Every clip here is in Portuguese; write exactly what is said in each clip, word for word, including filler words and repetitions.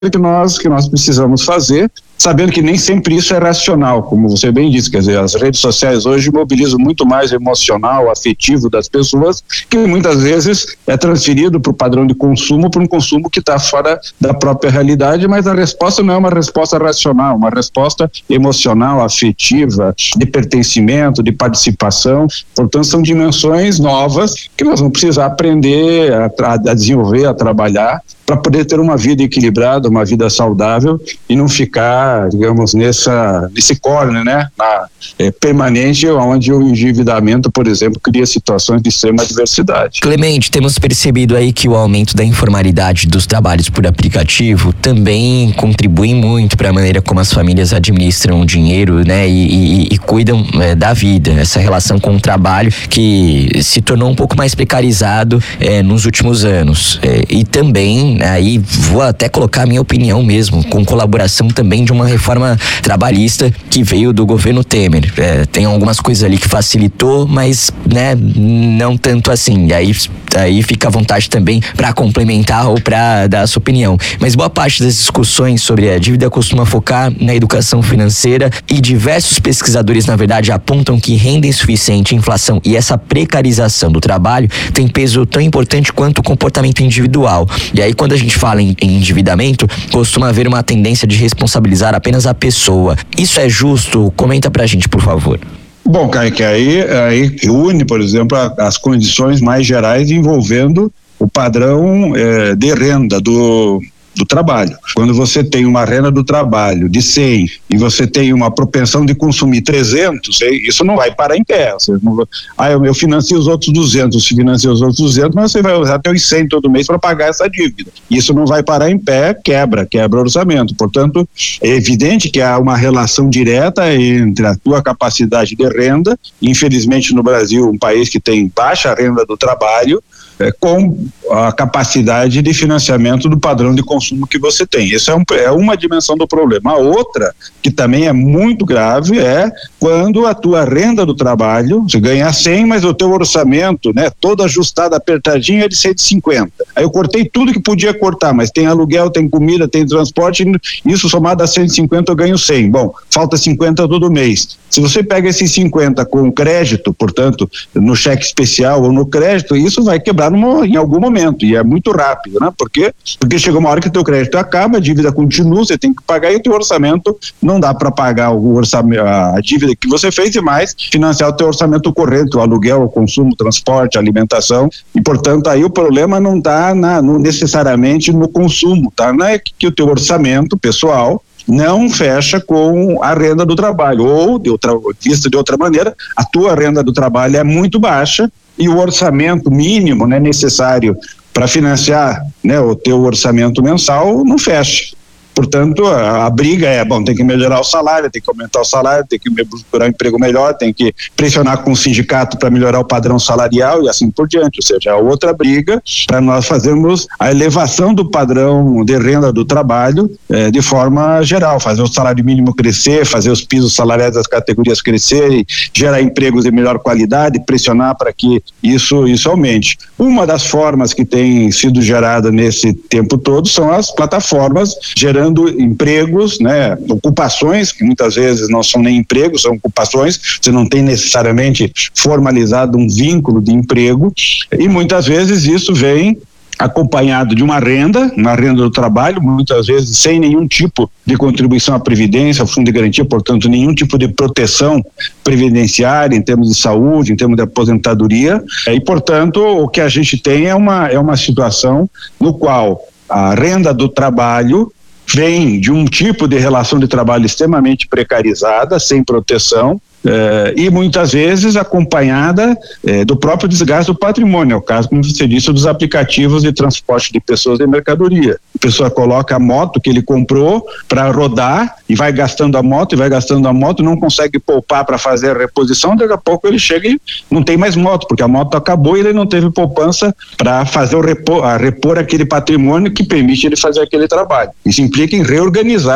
que nós, que nós precisamos fazer, sabendo que nem sempre isso é racional, como você bem disse, quer dizer, as redes sociais hoje mobilizam muito mais o emocional, afetivo das pessoas, que muitas vezes é transferido para o padrão de consumo, para um consumo que está fora da própria realidade, mas a resposta não é uma resposta racional, uma resposta emocional, afetiva, de pertencimento, de participação. Portanto, são dimensões novas que nós vamos precisar aprender a, a desenvolver, a trabalhar, para poder ter uma vida equilibrada, uma vida saudável e não ficar, digamos, nessa, nesse córner, né, na, é, permanente, onde o endividamento, por exemplo, cria situações de extrema adversidade. Clemente, temos percebido aí que o aumento da informalidade dos trabalhos por aplicativo também contribui muito para a maneira como as famílias administram o dinheiro, né, e, e, e cuidam é, da vida. Essa relação com o trabalho que se tornou um pouco mais precarizado é, nos últimos anos. É, e também aí vou até colocar a minha opinião mesmo, com colaboração também de uma reforma trabalhista que veio do governo Temer. É, tem algumas coisas ali que facilitou, mas né, não tanto assim. E aí, aí fica à vontade também para complementar ou para dar a sua opinião. Mas boa parte das discussões sobre a dívida costuma focar na educação financeira e diversos pesquisadores, na verdade, apontam que renda insuficiente, inflação e essa precarização do trabalho tem peso tão importante quanto o comportamento individual. E aí, quando a gente fala em, em endividamento, costuma haver uma tendência de responsabilizar apenas a pessoa. Isso é justo? Comenta pra gente, por favor. Bom, Kaique, aí, aí une, por exemplo, a, as condições mais gerais envolvendo o padrão eh, de renda do... do trabalho. Quando você tem uma renda do trabalho de cem e você tem uma propensão de consumir trezentos, isso não vai parar em pé. Você não vai, ah, eu, eu financio os outros duzentos, se financia os outros duzentos, mas você vai usar até os cem todo mês para pagar essa dívida. Isso não vai parar em pé, quebra, quebra o orçamento. Portanto, é evidente que há uma relação direta entre a tua capacidade de renda, infelizmente no Brasil, um país que tem baixa renda do trabalho, é, com a capacidade de financiamento do padrão de consumo que você tem. Isso é, um, é uma dimensão do problema. A outra, que também é muito grave, é quando a tua renda do trabalho, você ganha cem, mas o teu orçamento, né, todo ajustado, apertadinho, é de cento e cinquenta. Aí eu cortei tudo que podia cortar, mas tem aluguel, tem comida, tem transporte, isso somado a cento e cinquenta eu ganho cem. Bom, falta cinquenta todo mês. Se você pega esses cinquenta com crédito, portanto, no cheque especial ou no crédito, isso vai quebrar numa, em algum momento, e é muito rápido, né? Por quê? Porque chega uma hora que o teu crédito acaba, a dívida continua, você tem que pagar e o teu orçamento não dá para pagar o orçamento, a dívida que você fez e mais financiar o teu orçamento corrente, o aluguel, o consumo, o transporte, a alimentação, e portanto aí o problema não está necessariamente no consumo, tá? Não é que, que o teu orçamento pessoal não fecha com a renda do trabalho, ou de outra, vista de outra maneira, a tua renda do trabalho é muito baixa e o orçamento mínimo, né, necessário para financiar, né, o teu orçamento mensal não fecha. Portanto, a, a briga é, bom, tem que melhorar o salário, tem que aumentar o salário, tem que procurar um emprego melhor, tem que pressionar com o sindicato para melhorar o padrão salarial e assim por diante. Ou seja, a outra briga para nós fazermos a elevação do padrão de renda do trabalho eh, de forma geral, fazer o salário mínimo crescer, fazer os pisos salariais das categorias crescerem, gerar empregos de melhor qualidade, pressionar para que isso, isso aumente. Uma das formas que tem sido gerada nesse tempo todo são as plataformas gerando empregos, né, ocupações, que muitas vezes não são nem empregos, são ocupações, você não tem necessariamente formalizado um vínculo de emprego, e muitas vezes isso vem acompanhado de uma renda, uma renda do trabalho, muitas vezes sem nenhum tipo de contribuição à previdência, ao fundo de garantia, portanto nenhum tipo de proteção previdenciária em termos de saúde, em termos de aposentadoria, e portanto o que a gente tem é uma, é uma situação no qual a renda do trabalho vem de um tipo de relação de trabalho extremamente precarizada, sem proteção, eh, e muitas vezes acompanhada eh, do próprio desgaste do patrimônio. É o caso, como você disse, dos aplicativos de transporte de pessoas e mercadoria. A pessoa coloca a moto que ele comprou para rodar e vai gastando a moto e vai gastando a moto, não consegue poupar para fazer a reposição, daqui a pouco ele chega e não tem mais moto, porque a moto acabou e ele não teve poupança para fazer o repor, a repor aquele patrimônio que permite ele fazer aquele trabalho. Isso implica em reorganizar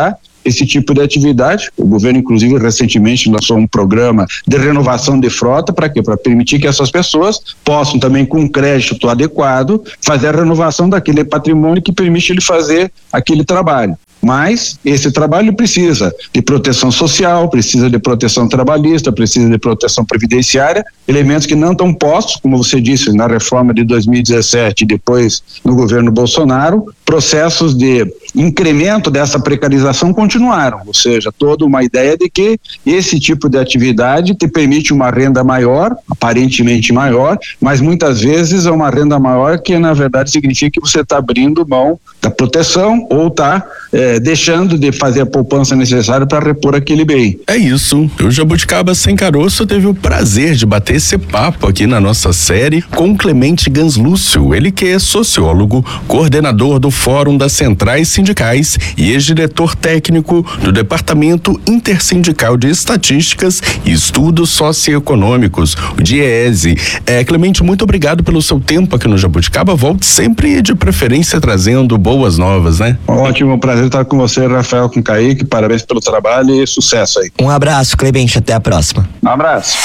esse tipo de atividade. O governo, inclusive, recentemente lançou um programa de renovação de frota, para quê? Para permitir que essas pessoas possam também, com crédito adequado, fazer a renovação daquele patrimônio que permite ele fazer aquele trabalho. Mas esse trabalho precisa de proteção social, precisa de proteção trabalhista, precisa de proteção previdenciária, elementos que não estão postos, como você disse, na reforma de dois mil e dezessete e depois no governo Bolsonaro. Processos de incremento dessa precarização continuaram, ou seja, toda uma ideia de que esse tipo de atividade te permite uma renda maior, aparentemente maior, mas muitas vezes é uma renda maior que na verdade significa que você está abrindo mão da proteção ou está é, deixando de fazer a poupança necessária para repor aquele bem. É isso. O Jabuticaba Sem Caroço teve o prazer de bater esse papo aqui na nossa série com o Clemente Ganslúcio, ele que é sociólogo, coordenador do Fórum das Centrais Sindicais e ex-diretor técnico do Departamento Intersindical de Estatísticas e Estudos Socioeconômicos, o DIEESE. É, Clemente, muito obrigado pelo seu tempo aqui no Jabuticaba. Volte sempre, de preferência, trazendo boas novas, né? Ótimo, prazer estar com você, Rafael, com o Kaique. Parabéns pelo trabalho e sucesso aí. Um abraço, Clemente, até a próxima. Um abraço.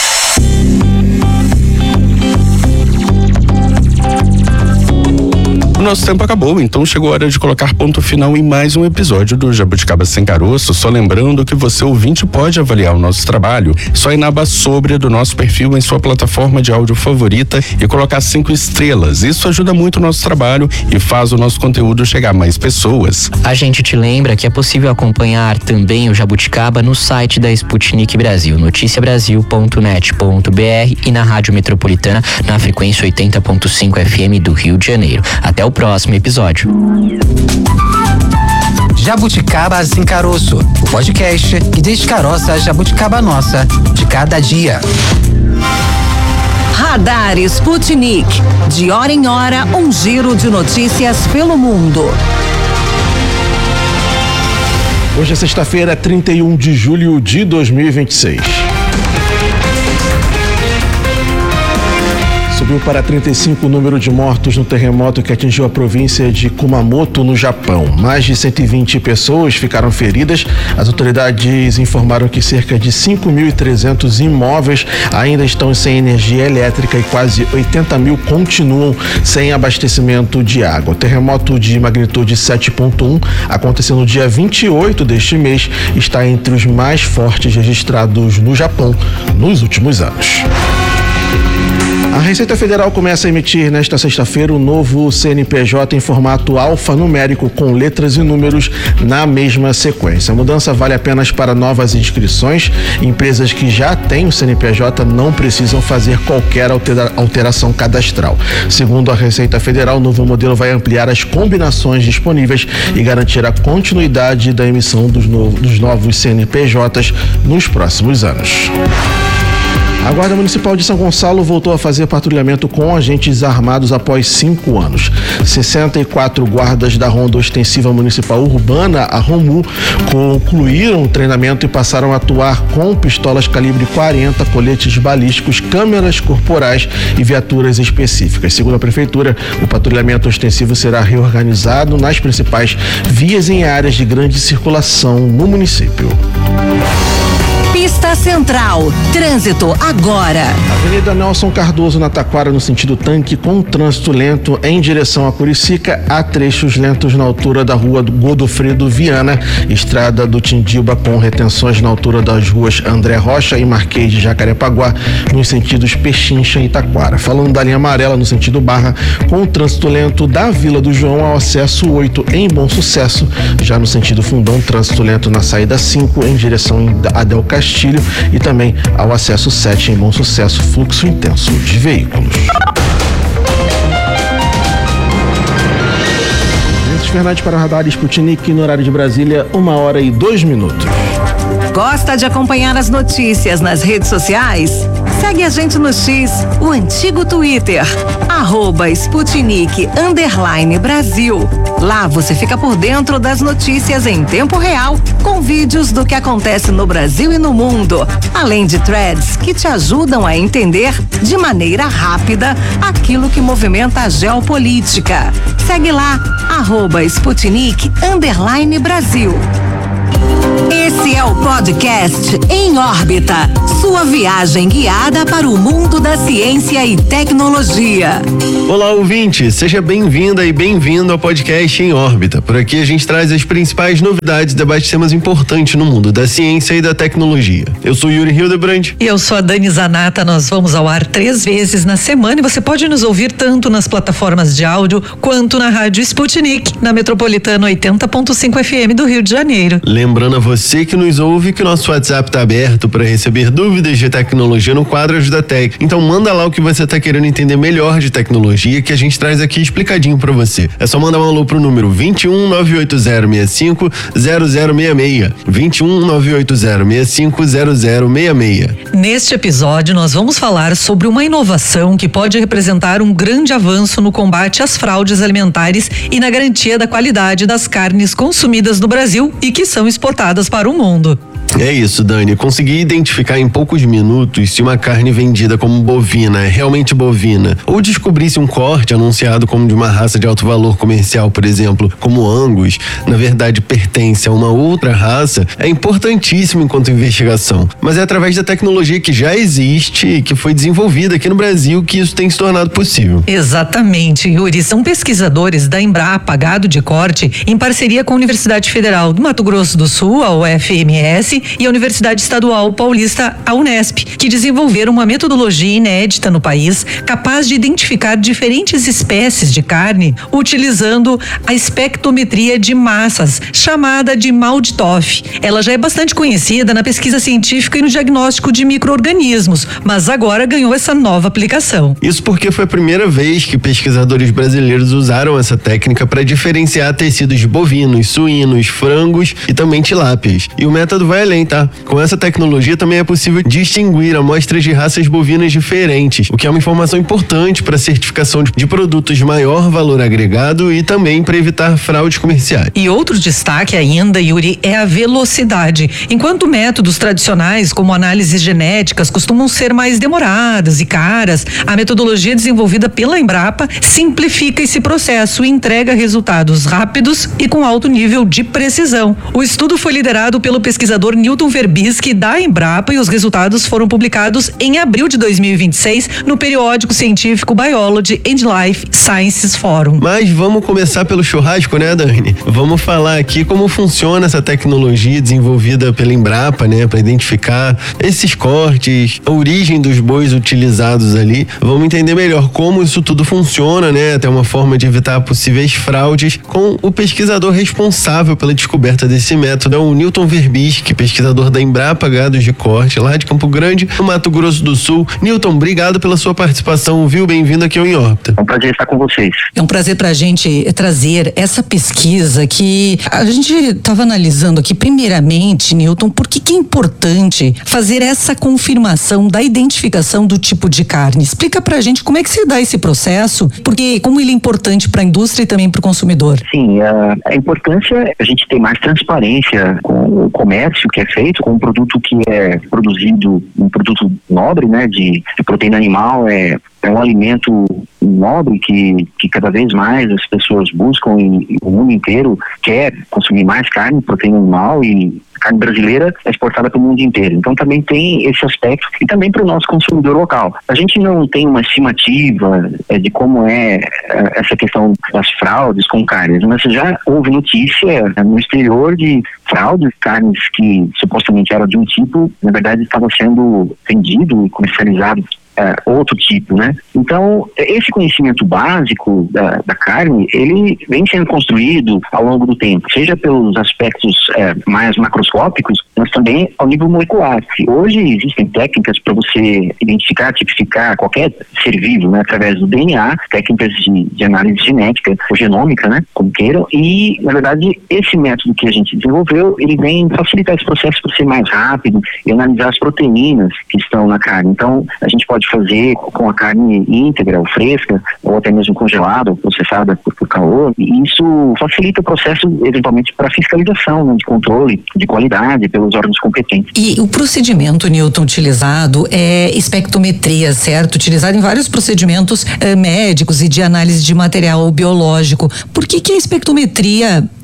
O nosso tempo acabou, então chegou a hora de colocar ponto final em mais um episódio do Jabuticaba Sem Caroço. Só lembrando que você, ouvinte, pode avaliar o nosso trabalho só ir na aba sobre do nosso perfil em sua plataforma de áudio favorita e colocar cinco estrelas. Isso ajuda muito o nosso trabalho e faz o nosso conteúdo chegar a mais pessoas. A gente te lembra que é possível acompanhar também o Jabuticaba no site da Sputnik Brasil, noticia brasil ponto net ponto b r e na Rádio Metropolitana na frequência oitenta ponto cinco F M do Rio de Janeiro. Até o próximo episódio. Jabuticaba Sem Caroço, o podcast que descaroça a jabuticaba nossa de cada dia. Radar Sputnik. De hora em hora, um giro de notícias pelo mundo. Hoje é sexta-feira, trinta e um de julho de dois mil e vinte e seis. Subiu para trinta e cinco o número de mortos no terremoto que atingiu a província de Kumamoto, no Japão. Mais de cento e vinte pessoas ficaram feridas. As autoridades informaram que cerca de cinco mil e trezentos imóveis ainda estão sem energia elétrica e quase oitenta mil continuam sem abastecimento de água. O terremoto de magnitude sete ponto um aconteceu no dia vinte e oito deste mês e está entre os mais fortes registrados no Japão nos últimos anos. A Receita Federal começa a emitir nesta sexta-feira o novo C N P J em formato alfanumérico com letras e números na mesma sequência. A mudança vale apenas para novas inscrições. Empresas que já têm o C N P J não precisam fazer qualquer altera- alteração cadastral. Segundo a Receita Federal, o novo modelo vai ampliar as combinações disponíveis e garantir a continuidade da emissão dos, no- dos novos C N P Js nos próximos anos. A Guarda Municipal de São Gonçalo voltou a fazer patrulhamento com agentes armados após cinco anos. sessenta e quatro guardas da Ronda Ostensiva Municipal Urbana, a ROMU, concluíram o treinamento e passaram a atuar com pistolas calibre quarenta, coletes balísticos, câmeras corporais e viaturas específicas. Segundo a Prefeitura, o patrulhamento ostensivo será reorganizado nas principais vias em áreas de grande circulação no município. Pista Central. Trânsito agora. Avenida Nelson Cardoso, na Taquara, no sentido tanque, com trânsito lento em direção a Curicica. Há trechos lentos na altura da rua Godofredo Viana, estrada do Tindiba, com retenções na altura das ruas André Rocha e Marquês de Jacarepaguá, nos sentidos Pechincha e Taquara. Falando da linha amarela, no sentido Barra, com trânsito lento da Vila do João ao acesso oito em Bom Sucesso. Já no sentido Fundão, trânsito lento na saída cinco em direção a Del Castilho e também ao acesso sete em Bom Sucesso, fluxo intenso de veículos. Fernandes para o Radar Sputnik, no horário de Brasília, uma hora e dois minutos. Gosta de acompanhar as notícias nas redes sociais? Segue a gente no X, o antigo Twitter, arroba Sputnik underline Brasil. Lá você fica por dentro das notícias em tempo real, com vídeos do que acontece no Brasil e no mundo, além de threads que te ajudam a entender de maneira rápida aquilo que movimenta a geopolítica. Segue lá, arroba Sputnik underline Brasil. Esse é o podcast Em Órbita, sua viagem guiada para o mundo da ciência e tecnologia. Olá, ouvinte, seja bem-vinda e bem-vindo ao podcast Em Órbita. Por aqui a gente traz as principais novidades e debate temas importantes no mundo da ciência e da tecnologia. Eu sou Yuri Hildebrand. E eu sou a Dani Zanata. Nós vamos ao ar três vezes na semana e você pode nos ouvir tanto nas plataformas de áudio quanto na Rádio Sputnik, na Metropolitana oitenta ponto cinco F M do Rio de Janeiro. Lembrando a você que nos ouve que o nosso WhatsApp está aberto para receber dúvidas de tecnologia no quadro Ajudatec. Então manda lá o que você está querendo entender melhor de tecnologia que a gente traz aqui explicadinho para você. É só mandar um alô pro número vinte e um, nove oito zero, seis cinco, zero zero seis seis. vinte e um, nove oito zero, seis cinco, zero zero seis seis. Neste episódio nós vamos falar sobre uma inovação que pode representar um grande avanço no combate às fraudes alimentares e na garantia da qualidade das carnes consumidas no Brasil e que são exportadas para o mundo. É isso, Dani. Consegui identificar em poucos minutos se uma carne vendida como bovina é realmente bovina, ou descobrir se um corte anunciado como de uma raça de alto valor comercial, por exemplo, como Angus, na verdade pertence a uma outra raça, é importantíssimo enquanto investigação. Mas é através da tecnologia que já existe e que foi desenvolvida aqui no Brasil que isso tem se tornado possível. Exatamente, Yuri. São pesquisadores da Embrapa Gado de Corte, em parceria com a Universidade Federal do Mato Grosso do Sul, a U F M S, e a Universidade Estadual Paulista, a Unesp, que desenvolveram uma metodologia inédita no país, capaz de identificar diferentes espécies de carne utilizando a espectrometria de massas, chamada de Malditoff. Ela já é bastante conhecida na pesquisa científica e no diagnóstico de micro-organismos, mas agora ganhou essa nova aplicação. Isso porque foi a primeira vez que pesquisadores brasileiros usaram essa técnica para diferenciar tecidos de bovinos, suínos, frangos e também tilápias. E o método vai além, tá? Com essa tecnologia também é possível distinguir amostras de raças bovinas diferentes, o que é uma informação importante para a certificação de produtos de maior valor agregado e também para evitar fraudes comerciais. E outro destaque ainda, Yuri, é a velocidade. Enquanto métodos tradicionais, como análises genéticas, costumam ser mais demoradas e caras, a metodologia desenvolvida pela Embrapa simplifica esse processo e entrega resultados rápidos e com alto nível de precisão. O estudo foi liderado pelo pesquisador Newton Verbisky da Embrapa e os resultados foram publicados em abril de dois mil e vinte e seis no periódico científico Biology and Life Sciences Forum. Mas vamos começar pelo churrasco, né, Dani? Vamos falar aqui como funciona essa tecnologia desenvolvida pela Embrapa, né, para identificar esses cortes, a origem dos bois utilizados ali. Vamos entender melhor como isso tudo funciona, né, até uma forma de evitar possíveis fraudes com o pesquisador responsável pela descoberta desse método, é o Newton Verbisky, pesquisador da Embrapa Gados de Corte, lá de Campo Grande, no Mato Grosso do Sul. Newton, obrigado pela sua participação, viu? Bem-vindo aqui ao Em Órbita. É um prazer estar com vocês. É um prazer pra gente trazer essa pesquisa que a gente estava analisando aqui. Primeiramente, Newton, por que que é importante fazer essa confirmação da identificação do tipo de carne? Explica pra gente como é que se dá esse processo, porque como ele é importante para a indústria e também para o consumidor. Sim, a, a importância é a gente ter mais transparência com o comércio que é feito, com um produto que é produzido, um produto nobre, né, de, de proteína animal, é, é um alimento nobre que, que cada vez mais as pessoas buscam e, e o mundo inteiro quer consumir mais carne, proteína animal, e carne brasileira é exportada para o mundo inteiro. Então também tem esse aspecto e também para o nosso consumidor local. A gente não tem uma estimativa é, de como é, é essa questão das fraudes com carnes, mas já houve notícia é, no exterior de fraudes, carnes que supostamente eram de um tipo, na verdade estava sendo vendido e comercializado Uh, outro tipo, né? Então, esse conhecimento básico da, da carne, ele vem sendo construído ao longo do tempo, seja pelos aspectos uh, mais macroscópicos, mas também ao nível molecular. Hoje existem técnicas para você identificar, tipificar qualquer ser vivo, né? Através do D N A, técnicas de, de análise genética ou genômica, né? Como queiram, e, na verdade, esse método que a gente desenvolveu, ele vem facilitar esse processo para ser mais rápido e analisar as proteínas que estão na carne. Então, a gente pode fazer com a carne íntegra ou fresca, ou até mesmo congelada ou processada por, por calor, e isso facilita o processo eventualmente para fiscalização, né, de controle de qualidade pelos órgãos competentes. E o procedimento, Newton, utilizado é espectrometria, certo? Utilizado em vários procedimentos eh, médicos e de análise de material biológico. Por que que a espectrometria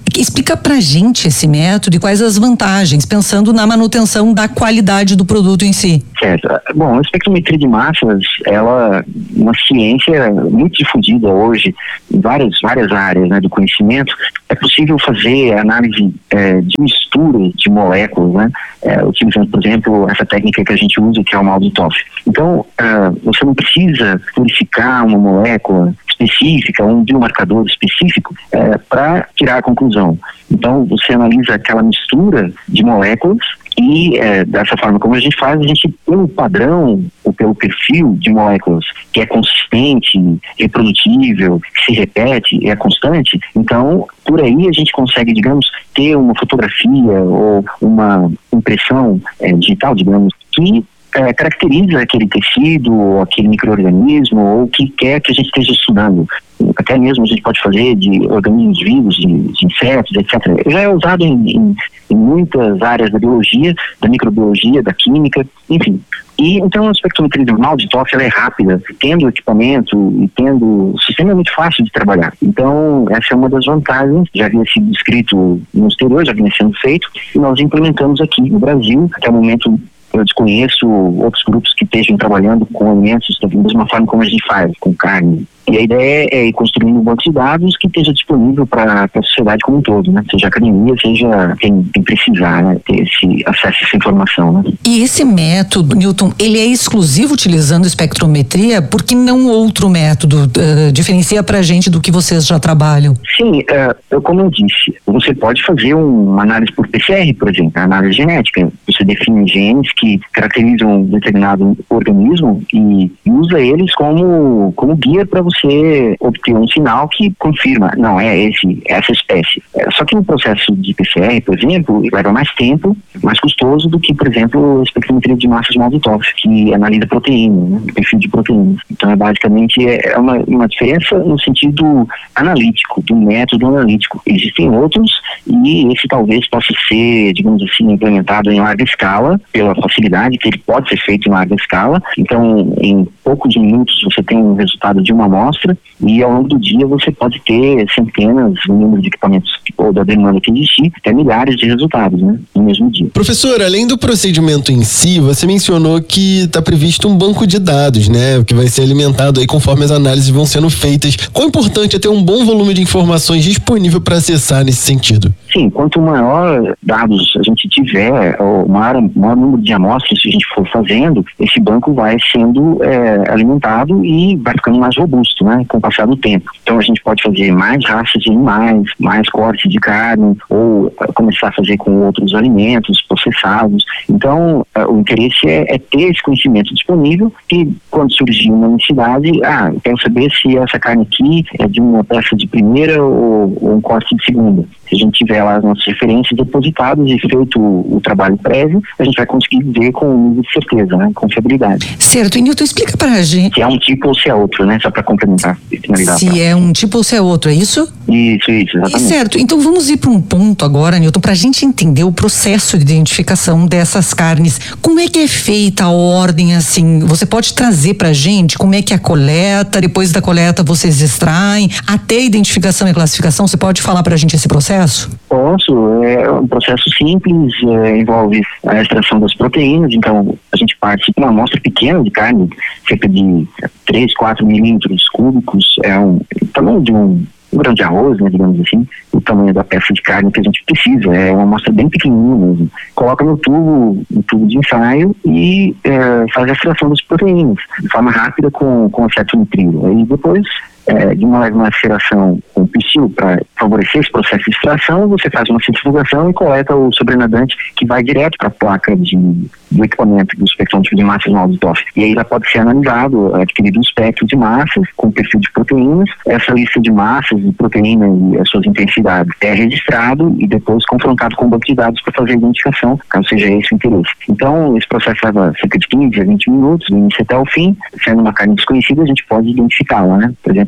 Explica pra gente esse método e quais as vantagens, pensando na manutenção da qualidade do produto em si. Certo. Bom, a espectrometria de massas, ela é uma ciência muito difundida hoje em várias, várias áreas, né, do conhecimento. É possível fazer análise é, de mistura de moléculas, né, é, utilizando, por exemplo, essa técnica que a gente usa, que é o Maldi-Toff. Então, uh, você não precisa purificar uma molécula específica, um biomarcador específico, é, para tirar a conclusão. Então, você analisa aquela mistura de moléculas e, é, dessa forma como a gente faz, a gente, pelo padrão ou pelo perfil de moléculas que é consistente, reprodutível, que se repete e é constante, então, por aí a gente consegue, digamos, ter uma fotografia ou uma impressão é, digital, digamos, que É, caracteriza aquele tecido, ou aquele micro-organismo, ou o que quer que a gente esteja estudando. Até mesmo a gente pode fazer de organismos vivos, de, de insetos, etcétera. Já é usado em, em, em muitas áreas da biologia, da microbiologia, da química, enfim. E então a espectrometria do Maldi-Toff, ela é rápida, tendo equipamento e tendo o sistema é muito fácil de trabalhar. Então essa é uma das vantagens, já havia sido descrito no exterior, já vinha sendo feito, e nós implementamos aqui no Brasil. Até o momento eu desconheço outros grupos que estejam trabalhando com alimentos da mesma forma como a gente faz, com carne. E a ideia é ir construindo um banco de dados que esteja disponível para a sociedade como um todo, né? Seja a academia, seja quem, quem precisar, né? Ter esse acesso a essa informação, né? E esse método, Newton, ele é exclusivo utilizando espectrometria? Por que não outro método? Uh, diferencia pra gente do que vocês já trabalham. Sim, uh, eu, como eu disse, você pode fazer um, uma análise por P C R, por exemplo, a análise genética. Você define genes que caracterizam um determinado organismo e usa eles como, como guia para você você obter um sinal que confirma, não, é esse, essa espécie. É, só que no processo de P C R, por exemplo, leva mais tempo, mais custoso do que, por exemplo, a espectrometria de massas Maldi-Toff, que analisa proteína, né, o perfil de proteínas. Então, é basicamente, é uma, uma diferença no sentido analítico, do método analítico. Existem outros e esse talvez possa ser, digamos assim, implementado em larga escala, pela facilidade que ele pode ser feito em larga escala. Então, em poucos minutos você tem um resultado de uma amostra e ao longo do dia você pode ter centenas, um número de equipamentos ou da demanda que existir, até milhares de resultados, né, no mesmo dia. Professor, além do procedimento em si, você mencionou que está previsto um banco de dados, né, que vai ser alimentado aí conforme as análises vão sendo feitas. Quão importante é ter um bom volume de informações disponível para acessar nesse sentido? Sim, quanto maior dados a gente tiver, ou maior, maior número de amostras que a gente for fazendo, esse banco vai sendo é, alimentado e vai ficando mais robusto, né, com o passar do tempo. Então a gente pode fazer mais raças de animais, mais cortes de carne, ou uh, começar a fazer com outros alimentos processados. Então uh, o interesse é, é ter esse conhecimento disponível e quando surgir uma necessidade, ah, eu quero saber se essa carne aqui é de uma peça de primeira ou, ou um corte de segunda. Se a gente tiver lá as nossas referências depositadas e feito o, o trabalho prévio, a gente vai conseguir ver com um nível de certeza, né? Com fiabilidade. Certo. E Newton, explica pra gente. Se é um tipo ou se é outro, né? Só para complementar e finalizar. Se é um tipo ou se é outro, é isso? Isso, isso, exatamente. Certo. Então vamos ir para um ponto agora, Newton, pra gente entender o processo de identificação dessas carnes. Como é que é feita a ordem, assim? Você pode trazer pra gente como é que é a coleta, depois da coleta vocês extraem, até a identificação e classificação, você pode falar pra gente esse processo? Posso, é um processo simples, é, envolve a extração das proteínas, então a gente parte de uma amostra pequena de carne, cerca de três, quatro milímetros cúbicos, é um o tamanho de um, um grão de arroz, né, digamos assim, o tamanho da peça de carne que a gente precisa, é uma amostra bem pequenininha mesmo. Coloca no tubo, no tubo de ensaio e é, faz a extração das proteínas, de forma rápida com, com aceto nitrilo. Aí depois É, de uma maceração com psil para favorecer esse processo de extração, você faz uma centrifugação e coleta o sobrenadante que vai direto para a placa de, do equipamento do espectrômetro de massas Maldi-Toff. E aí já pode ser analisado, adquirido um espectro de massas com perfil de proteínas. Essa lista de massas e proteínas e as suas intensidades é registrado e depois confrontado com o banco de dados para fazer a identificação, caso seja esse o interesse. Então, esse processo leva cerca de quinze a vinte minutos, do início até o fim. Sendo uma carne desconhecida, a gente pode identificá-la, né? Por exemplo,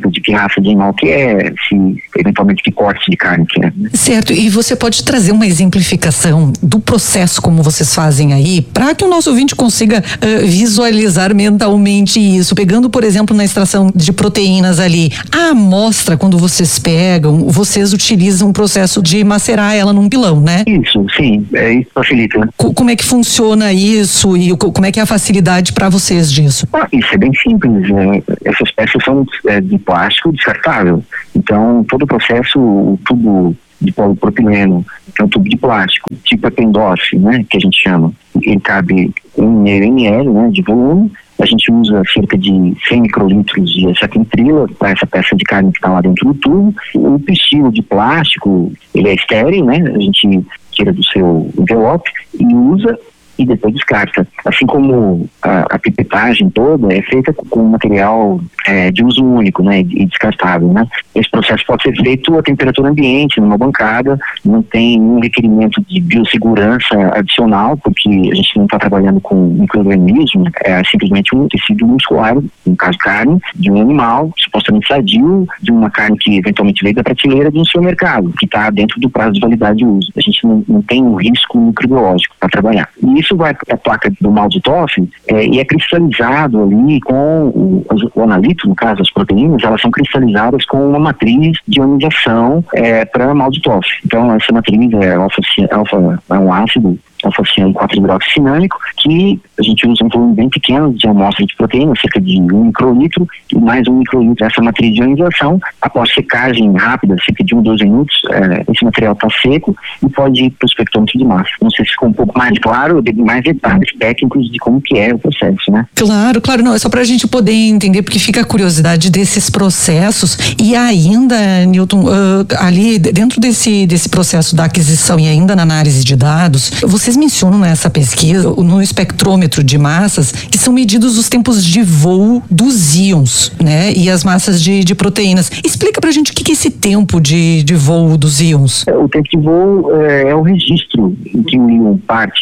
específica de que raça de animal que é, se eventualmente que corte de carne que é. Certo, e você pode trazer uma exemplificação do processo como vocês fazem aí, para que o nosso ouvinte consiga uh, visualizar mentalmente isso, pegando, por exemplo, na extração de proteínas ali, a amostra, quando vocês pegam, vocês utilizam um processo de macerar ela num pilão, né? Isso, sim, é, isso facilita. C- como é que funciona isso e co- como é que é a facilidade para vocês disso? Ah, isso é bem simples, né? Essas peças são é, de plástico descartável, então todo o processo, o tubo de polipropileno, que é um tubo de plástico, tipo Eppendorf, né, que a gente chama, ele cabe um mililitro, né, de volume. A gente usa cerca de cem microlitros de acetiltrila para essa peça de carne que está lá dentro do tubo. O pistilo de plástico, ele é estéril, né? A gente tira do seu envelope e usa e depois descarta. Assim como a, a pipetagem toda é feita com material é, de uso único, né, e descartável, né. Esse processo pode ser feito a temperatura ambiente, numa bancada, não tem nenhum requerimento de biossegurança adicional, porque a gente não está trabalhando com micro-organismo, é simplesmente um tecido muscular, no caso carne, de um animal supostamente sadio, de uma carne que eventualmente veio da prateleira de um supermercado, que está dentro do prazo de validade de uso. A gente não, não tem um risco microbiológico para trabalhar. E isso vai para a placa do Malditoff é, e é cristalizado ali com o, o analito, no caso as proteínas, elas são cristalizadas com uma matriz de ionização é, para Malditoff. Então essa matriz é, alfa, alfa, é um ácido alfa-ciano quatro hidroxicinâmico, que a gente usa um volume bem pequeno de amostra de proteína, cerca de um microlitro, e mais um microlitro dessa matriz de ionização. Após secagem rápida, cerca de um, doze minutos, é, esse material está seco e pode ir para o espectrômetro de massa. Não sei se ficou um pouco mais claro, eu dei mais detalhes técnicos de como que é o processo, né? Claro, claro, não, é só para a gente poder entender, porque fica a curiosidade desses processos. E ainda, Newton, uh, ali dentro desse, desse processo da aquisição e ainda na análise de dados, você Vocês mencionam nessa pesquisa, no espectrômetro de massas, que são medidos os tempos de voo dos íons, né? E as massas de, de proteínas. Explica pra gente o que, que é esse tempo de, de voo dos íons. O tempo de voo é, é o registro em que o íon parte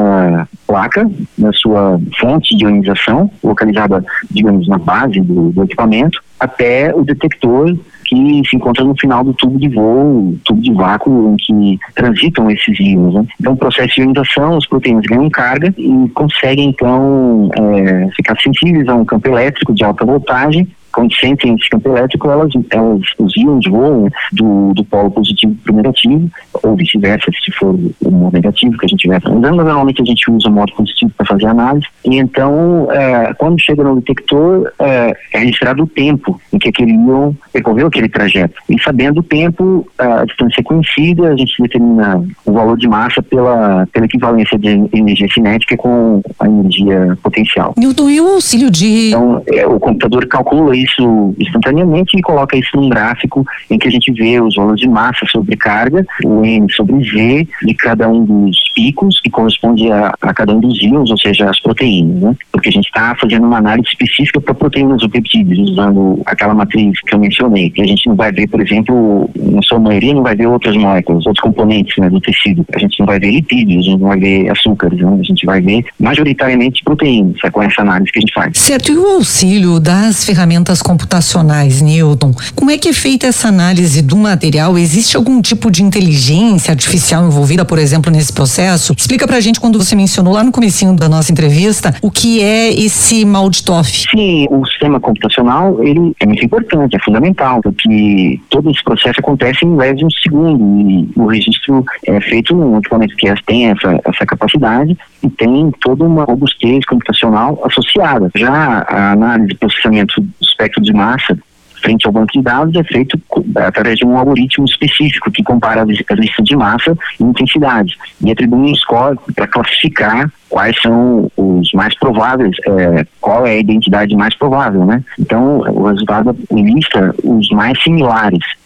da placa, da sua fonte de ionização, localizada, digamos, na base do, do equipamento, até o detector que se encontra no final do tubo de voo, tubo de vácuo em que transitam esses íons, né? Então, o processo de ionização, as proteínas ganham carga e conseguem, então, é, ficar sensíveis a um campo elétrico de alta voltagem. Quando sentem esse campo elétrico, elas, elas, os íons voam do, do polo positivo para o negativo, ou vice-versa, se for o modo negativo que a gente estiver analisando. Normalmente a gente usa o modo positivo para fazer a análise. E então, é, quando chega no detector, é, é registrado o tempo em que aquele íon percorreu aquele trajeto. E sabendo o tempo, a distância conhecida, a gente determina o valor de massa pela, pela equivalência de energia cinética com a energia potencial. Newton, e o auxílio de... Então, é, o computador calcula isso isso instantaneamente e coloca isso num gráfico em que a gente vê os valores de massa sobre carga, o N sobre Z de cada um dos picos que corresponde a, a cada um dos íons, ou seja, as proteínas, né? Porque a gente está fazendo uma análise específica para proteínas ou peptídeos, usando aquela matriz que eu mencionei. E a gente não vai ver, por exemplo, na sua maioria não vai ver outras moléculas, outros componentes, né, do tecido. A gente não vai ver lipídios, a gente não vai ver açúcares, né? A gente vai ver majoritariamente proteínas, é com essa análise que a gente faz. Certo, e o auxílio das ferramentas computacionais, Newton, como é que é feita essa análise do material? Existe algum tipo de inteligência artificial envolvida, por exemplo, nesse processo? Explica pra gente, quando você mencionou lá no comecinho da nossa entrevista, o que é esse Malditoff. Sim, o sistema computacional, ele é muito importante, é fundamental, porque todo esse processo acontece em leve de um segundo e o registro é feito num equipamento que tem essa, essa capacidade e tem toda uma robustez computacional associada. Já a análise e processamento do espectro de massa frente ao banco de dados é feito através de um algoritmo específico que compara a lista de massa e intensidade e atribui um score para classificar quais são os mais prováveis, é, qual é a identidade mais provável, né? Então, o resultado lista os mais similares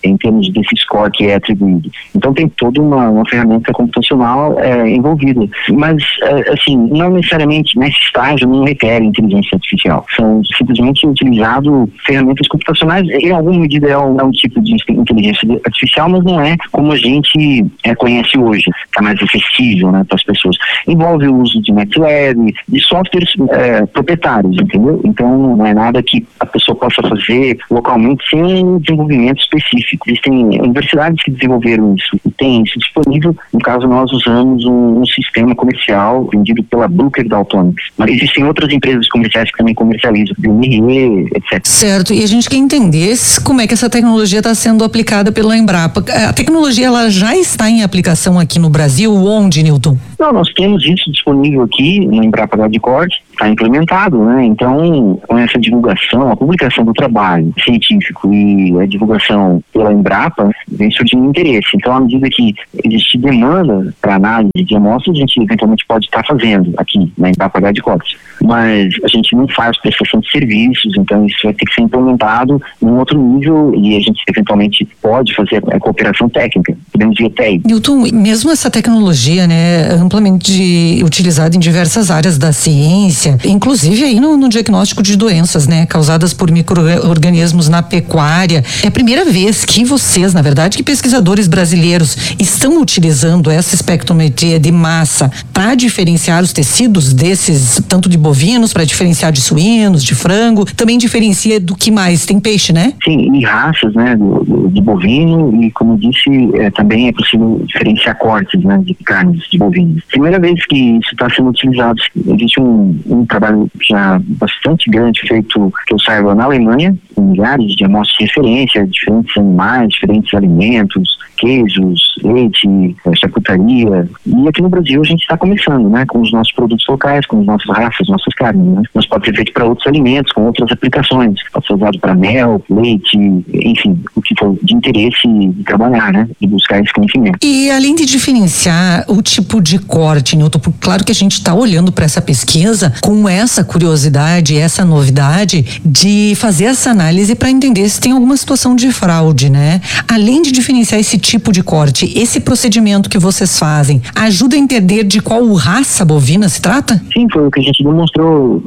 em termos desse score que é atribuído. Então tem toda uma, uma ferramenta computacional é, envolvida. Mas, é, assim, não necessariamente nesse estágio não requer inteligência artificial. São simplesmente utilizados ferramentas computacionais. Em alguma medida é um, é um tipo de inteligência artificial, mas não é como a gente é, conhece hoje. Está mais acessível, né, para as pessoas. Envolve o uso de NetWeb, de softwares é, proprietários, entendeu? Então não é nada que a pessoa possa fazer localmente sem um desenvolvimento específico. Existem universidades que desenvolveram isso e tem isso disponível. No caso, nós usamos um, um sistema comercial vendido pela Bruker Daltonics. Mas existem outras empresas comerciais que também comercializam, B M R, etcétera. Certo, e a gente quer entender como é que essa tecnologia está sendo aplicada pela Embrapa. A tecnologia ela já está em aplicação aqui no Brasil? Onde, Newton? Não, nós temos isso disponível aqui na Embrapa Gado de Corte, está implementado, né? Então, com essa divulgação, a publicação do trabalho científico e a divulgação pela Embrapa, vem surgindo interesse. Então, à medida que existe demanda para análise de amostras, a gente eventualmente pode estar fazendo aqui na Embrapa Gado de Corte. Mas a gente não faz prestação de serviços, então isso vai ter que ser implementado num outro nível e a gente eventualmente pode fazer a cooperação técnica, podemos ir até aí. Newton, mesmo essa tecnologia, né, amplamente utilizada em diversas áreas da ciência, inclusive aí no, no diagnóstico de doenças, né, causadas por micro-organismos na pecuária, é a primeira vez que vocês, na verdade, que pesquisadores brasileiros estão utilizando essa espectrometria de massa para diferenciar os tecidos desses, tanto de bovinos, para diferenciar de suínos, de frango, também diferencia do que mais? Tem peixe, né? Sim, e raças, né, do, do, de bovino e, como disse, é, também é possível diferenciar cortes, né, de carnes de bovinos. Primeira vez que isso está sendo utilizado, existe um, um trabalho já bastante grande feito, que eu saiba, na Alemanha, com milhares de amostras de referência, diferentes animais, diferentes alimentos, queijos, leite, charcutaria. E aqui no Brasil a gente está começando, né, com os nossos produtos locais, com as nossas raças, nossas carnes, né? Mas pode ser feito para outros alimentos, com outras aplicações. Pode ser usado para mel, leite, enfim, o que for de interesse de trabalhar, né, e buscar esse conhecimento. E além de diferenciar o tipo de corte, Newton, claro que a gente está olhando para essa pesquisa com essa curiosidade, essa novidade de fazer essa análise para entender se tem alguma situação de fraude, né? Além de diferenciar esse tipo de corte, esse procedimento que vocês fazem ajuda a entender de qual raça bovina se trata? Sim, foi o que a gente demonstrou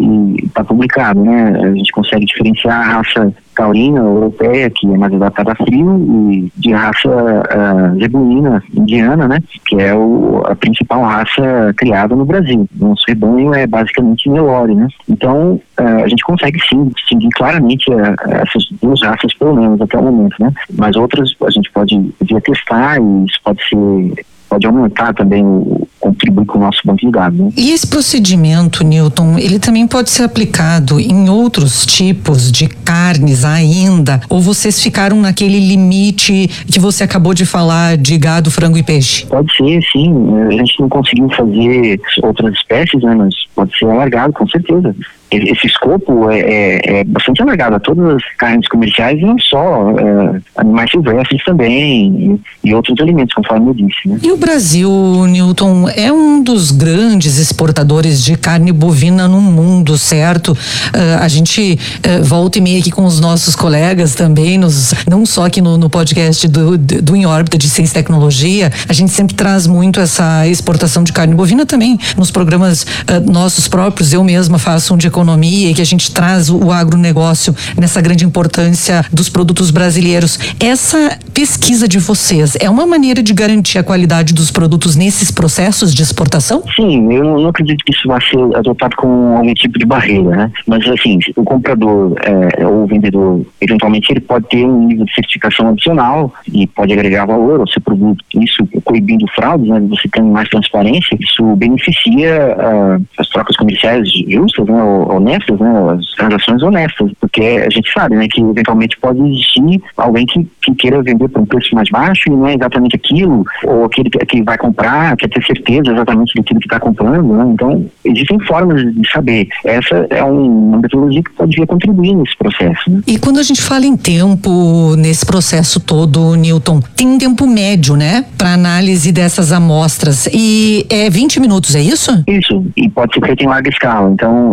e está publicado, né? A gente consegue diferenciar a raça taurina europeia, que é mais adaptada a frio, e de raça uh, zebuína indiana, né, que é o, a principal raça criada no Brasil. Nosso rebanho é basicamente Nelore, né. Então uh, a gente consegue sim distinguir claramente uh, essas duas raças, pelo menos até o momento, né. Mas outras a gente pode vir a testar e isso pode ser pode aumentar também, o, contribuir com o nosso banco de dados. Né? E esse procedimento, Newton, ele também pode ser aplicado em outros tipos de carnes ainda? Ou vocês ficaram naquele limite que você acabou de falar de gado, frango e peixe? Pode ser, sim. A gente não conseguiu fazer outras espécies, né? Mas pode ser alargado, com certeza. Esse escopo é, é, é bastante alargado a todas as carnes comerciais e não só, é, animais silvestres também e, e outros alimentos, conforme eu disse. Né? E o Brasil, Newton, é um dos grandes exportadores de carne bovina no mundo, certo? Uh, a gente uh, volta e meia aqui com os nossos colegas também, nos, não só aqui no, no podcast do, do Em Órbita de Ciência e Tecnologia, a gente sempre traz muito essa exportação de carne bovina também nos programas uh, nossos próprios. Eu mesma faço um de economia e que a gente traz o agronegócio nessa grande importância dos produtos brasileiros. Essa pesquisa de vocês é uma maneira de garantir a qualidade dos produtos nesses processos de exportação? Sim, eu não acredito que isso vai ser adotado com algum tipo de barreira, né? Mas assim, o comprador é, ou o vendedor, eventualmente ele pode ter um nível de certificação adicional e pode agregar valor ao seu produto. Isso coibindo fraudes, né? Você tem mais transparência, isso beneficia uh, as trocas comerciais justas, né? Honestas, né? As transações honestas, porque a gente sabe, né? Que eventualmente pode existir alguém que, que queira vender por um preço mais baixo e não é exatamente aquilo, ou aquele que, que vai comprar, quer ter certeza exatamente daquilo que está comprando, né? Então, existem formas de saber. Essa é um, uma metodologia que pode vir a contribuir nesse processo. Né? E quando a gente fala em tempo, nesse processo todo, Newton, tem um tempo médio, né? Para análise dessas amostras. E é vinte minutos, é isso? Isso, e pode ser feito em larga escala. Então, essa é uma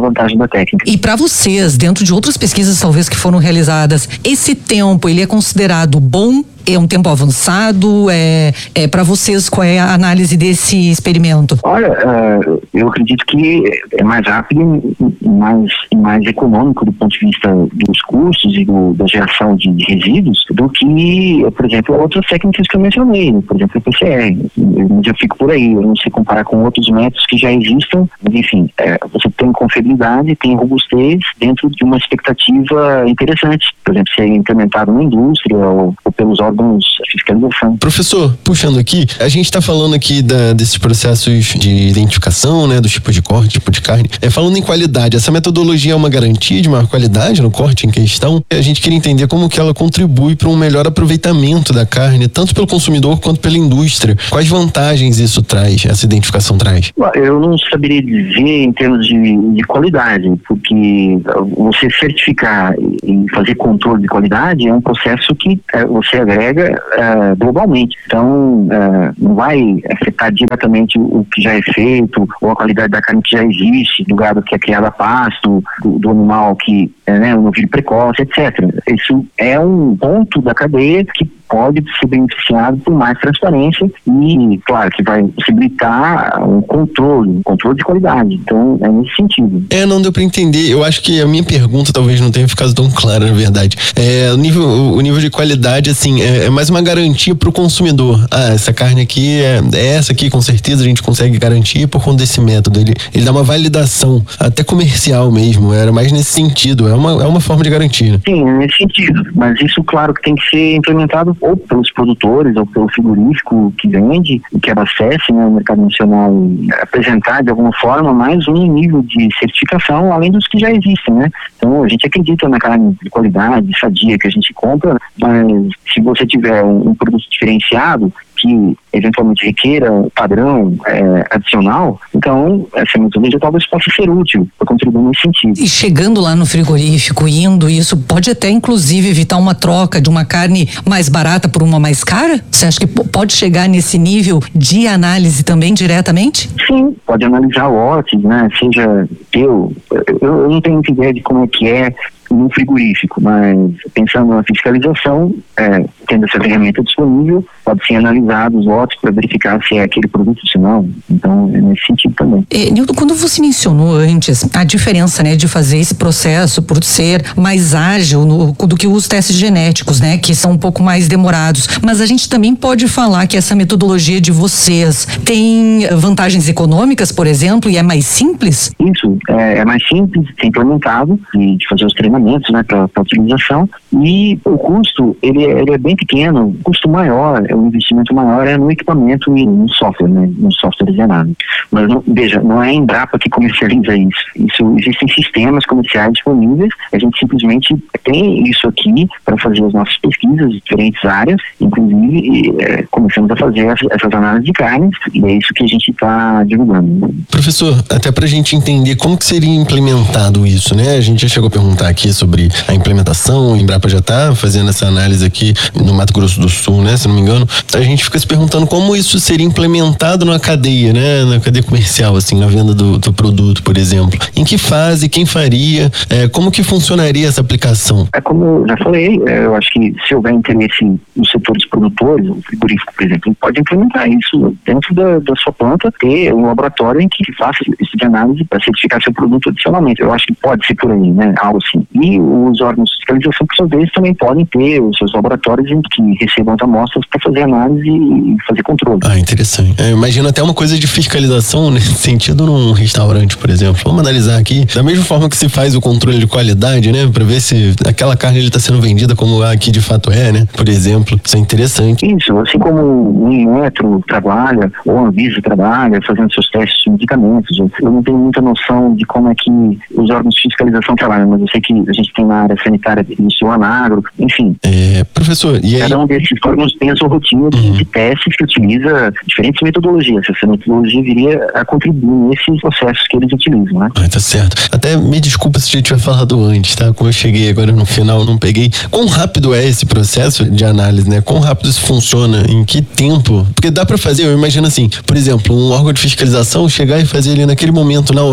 vantagem da técnica. E para vocês, dentro de outras pesquisas talvez que foram realizadas, esse tempo ele é considerado bom? É um tempo avançado? É, é para vocês, qual é a análise desse experimento? Olha, uh, eu acredito que é mais rápido e mais, mais econômico do ponto de vista dos custos e do, da geração de, de resíduos do que, por exemplo, outras técnicas que eu mencionei, por exemplo, o P C R. Eu já fico por aí, eu não sei comparar com outros métodos que já existam, mas enfim, é, você tem confiabilidade, tem robustez dentro de uma expectativa interessante. Por exemplo, ser implementado na indústria ou, ou pelos órgãos de fiscalização. Professor, puxando aqui, a gente está falando aqui da, desses processos de identificação, né, do tipo de corte, tipo de carne. É, falando em qualidade, essa metodologia é uma garantia de maior qualidade no corte em questão? A gente queria entender como que ela contribui para um melhor aproveitamento da carne, tanto pelo consumidor quanto pela indústria. Quais vantagens isso traz, essa identificação traz? Eu não saberia dizer em termos de, de qualidade, porque você certificar e fazer controle de qualidade é um processo que é, você agrega Uh, globalmente, então uh, não vai afetar diretamente o que já é feito ou a qualidade da carne que já existe, do gado que é criado a pasto, do, do animal que é, né, o novilho precoce, etcétera. Isso é um ponto da cadeia que pode ser beneficiado por mais transparência e, claro, que vai possibilitar um controle, um controle de qualidade. Então, é nesse sentido. É, não deu para entender. Eu acho que a minha pergunta talvez não tenha ficado tão clara, na verdade. É, o nível, o nível de qualidade, assim, é, é mais uma garantia para o consumidor. Ah, essa carne aqui é, é essa aqui, com certeza a gente consegue garantir por conta desse método. Ele, ele dá uma validação, até comercial mesmo. Era mais nesse sentido. É uma, é uma forma de garantia. Sim, nesse sentido. Mas isso, claro, que tem que ser implementado ou pelos produtores ou pelo frigorífico que vende e que abastece, né, o mercado nacional, e apresentar de alguma forma mais um nível de certificação além dos que já existem, né? Então a gente acredita na carne de qualidade, sadia que a gente compra, mas se você tiver um, um produto diferenciado que eventualmente requeira padrão é, adicional, então essa metodologia talvez possa ser útil para contribuir nesse sentido. E chegando lá no frigorífico, indo, isso pode até inclusive evitar uma troca de uma carne mais barata por uma mais cara? Você acha que pode chegar nesse nível de análise também diretamente? Sim, pode analisar lotes, né? Seja eu, eu, eu não tenho muita ideia de como é que é no frigorífico, mas pensando na fiscalização, é, tendo essa ferramenta disponível, pode ser analisado os lotes para verificar se é aquele produto ou se não. Então, é nesse sentido também. É, Nilton, quando você mencionou antes a diferença, né, de fazer esse processo por ser mais ágil no, do que os testes genéticos, né, que são um pouco mais demorados, mas a gente também pode falar que essa metodologia de vocês tem vantagens econômicas, por exemplo, e é mais simples? Isso, é, é mais simples de ser implementado e de fazer os treinamentos, né, para utilização, e o custo ele, ele é bem pequeno. O custo maior, o investimento maior é no equipamento e no software, né, no software de análise. Mas não, veja, não é a Embrapa que comercializa isso. Isso existem sistemas comerciais disponíveis. A gente simplesmente tem isso aqui para fazer as nossas pesquisas em diferentes áreas, inclusive e, é, começamos a fazer essas, essas análises de carnes, e é isso que a gente está divulgando. Professor, até para a gente entender como que seria implementado isso, né? A gente já chegou a perguntar aqui sobre a implementação, a Embrapa já está fazendo essa análise aqui no Mato Grosso do Sul, né? Se não me engano, a gente fica se perguntando como isso seria implementado na cadeia, né? Na cadeia comercial, assim, na venda do, do produto, por exemplo. Em que fase, quem faria, é, como que funcionaria essa aplicação? É como eu já falei, é, eu acho que se houver interesse nos setores produtores, o frigorífico, por exemplo, pode implementar isso dentro da, da sua planta, ter um laboratório em que faça esse tipo de análise para certificar seu produto adicionalmente. Eu acho que pode ser por aí, né? Algo assim. E os órgãos de fiscalização, por sua vez, também podem ter os seus laboratórios em que recebam as amostras para fazer análise e fazer controle. Ah, interessante. Eu imagino até uma coisa de fiscalização nesse sentido num restaurante, por exemplo. Vamos analisar aqui, da mesma forma que se faz o controle de qualidade, né? Para ver se aquela carne está sendo vendida como aqui de fato é, né? Por exemplo, isso é interessante. Isso, assim como o Inmetro trabalha, ou a Anvisa trabalha, fazendo seus testes de medicamentos. Eu não tenho muita noção de como é que os órgãos de fiscalização trabalham, mas eu sei que a gente tem na área sanitária do Anagro, enfim. É, professor, e aí? Cada um desses órgãos tem a sua rotina de, uhum. de testes que utiliza diferentes metodologias. Essa metodologia viria a contribuir nesses processos que eles utilizam, né? Ah, tá certo. Até me desculpa se eu tiver falado antes, tá? Como eu cheguei agora no final, não peguei. Quão rápido é esse processo de análise, né? Quão rápido isso funciona? Em que tempo? Porque dá pra fazer, eu imagino assim, por exemplo, um órgão de fiscalização chegar e fazer ali naquele momento, na hora.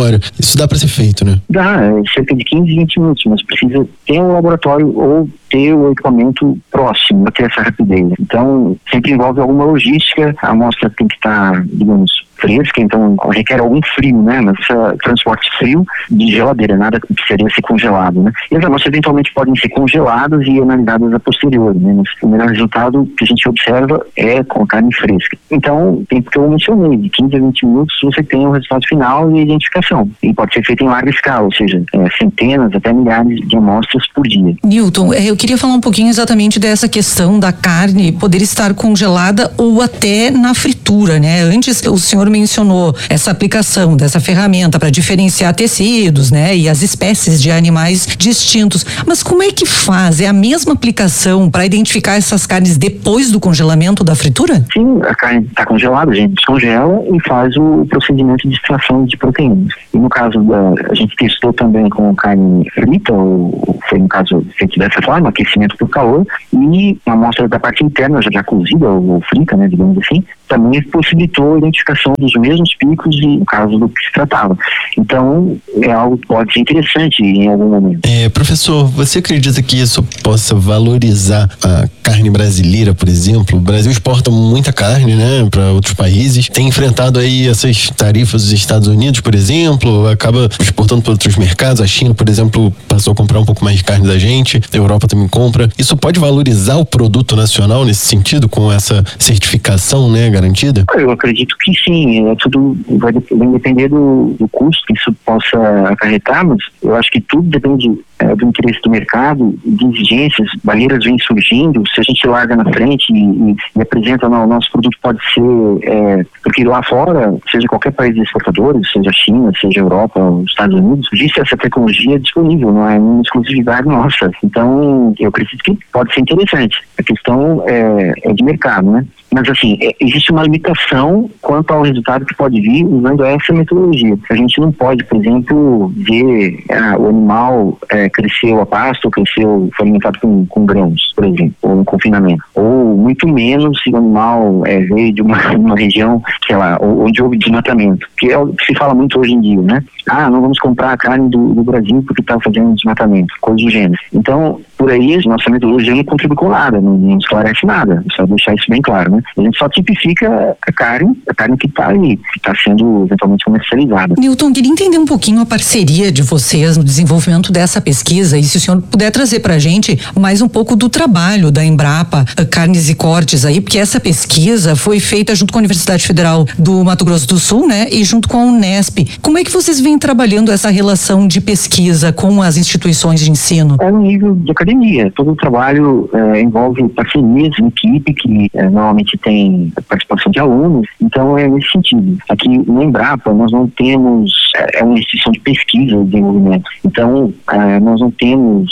Isso dá para ser feito, né? Dá, é cerca de quinze, vinte minutos, mas precisa ter um laboratório ou ter o equipamento próximo para ter essa rapidez. Então, sempre envolve alguma logística, a amostra tem que estar, digamos, fresca, então requer algum frio, né? Mas uh, transporte frio de geladeira, nada que precisaria ser congelado, né? E as amostras eventualmente podem ser congeladas e analisadas a posteriori, né? Mas o melhor resultado que a gente observa é com carne fresca. Então, tem que eu mencionei, de quinze a vinte minutos você tem o resultado final e a identificação. E pode ser feito em larga escala, ou seja, é, centenas até milhares de amostras por dia. Newton, eu queria falar um pouquinho exatamente dessa questão da carne poder estar congelada ou até na fritura, né? Antes o senhor mencionou essa aplicação dessa ferramenta para diferenciar tecidos, né? E as espécies de animais distintos. Mas como é que faz? É a mesma aplicação para identificar essas carnes depois do congelamento da fritura? Sim, a carne está congelada, a gente descongela e faz o procedimento de extração de proteínas. E no caso da, a gente testou também com carne frita, ou foi no caso feito dessa forma, aquecimento por calor, e uma amostra da parte interna já, já cozida ou frita, né, digamos assim, também possibilitou a identificação dos mesmos picos e no caso do que se tratava. Então, é algo que pode ser interessante em algum momento. É, professor, você acredita que isso possa valorizar a carne brasileira, por exemplo? O Brasil exporta muita carne, né, para outros países. Tem enfrentado aí essas tarifas dos Estados Unidos, por exemplo, acaba exportando para outros mercados. A China, por exemplo, passou a comprar um pouco mais de carne da gente. A Europa também compra. Isso pode valorizar o produto nacional nesse sentido, com essa certificação, né, garantida? Eu acredito que sim, é tudo vai depender do, do custo que isso possa acarretar, mas eu acho que tudo depende é, do interesse do mercado, de exigências, barreiras vêm surgindo, se a gente larga na frente e, e, e apresenta, não, o nosso produto pode ser, é, porque lá fora, seja qualquer país exportador, seja China, seja Europa, os Estados Unidos, existe essa tecnologia disponível, não é uma exclusividade nossa, então eu acredito que pode ser interessante, a questão é, é de mercado, né? Mas assim, é, existe uma limitação quanto ao resultado que pode vir usando essa metodologia. A gente não pode, por exemplo, ver ah, o animal é, cresceu a pasto ou cresceu, foi alimentado com, com grãos, por exemplo, ou um confinamento. Ou muito menos se o animal é, veio de uma, uma região, sei lá, onde houve desmatamento. Que é o que se fala muito hoje em dia, né? Ah, não vamos comprar a carne do, do Brasil porque está fazendo desmatamento, coisa do gênero. Então, por aí, nossa metodologia não contribui com nada, não, não esclarece nada, só deixar isso bem claro, né? A gente só tipifica a carne, a carne que está ali, que está sendo eventualmente comercializada. Newton, queria entender um pouquinho a parceria de vocês no desenvolvimento dessa pesquisa e se o senhor puder trazer pra gente mais um pouco do trabalho da Embrapa Carnes e Cortes aí, porque essa pesquisa foi feita junto com a Universidade Federal do Mato Grosso do Sul, né? E junto com a Unesp. Como é que vocês vêm trabalhando essa relação de pesquisa com as instituições de ensino? É no nível de academia. Todo o trabalho é, envolve parcerias em equipe, que é, normalmente tem participação de alunos, então é nesse sentido. Aqui no Embrapa nós não temos, é uma instituição de pesquisa e desenvolvimento, então é, nós não temos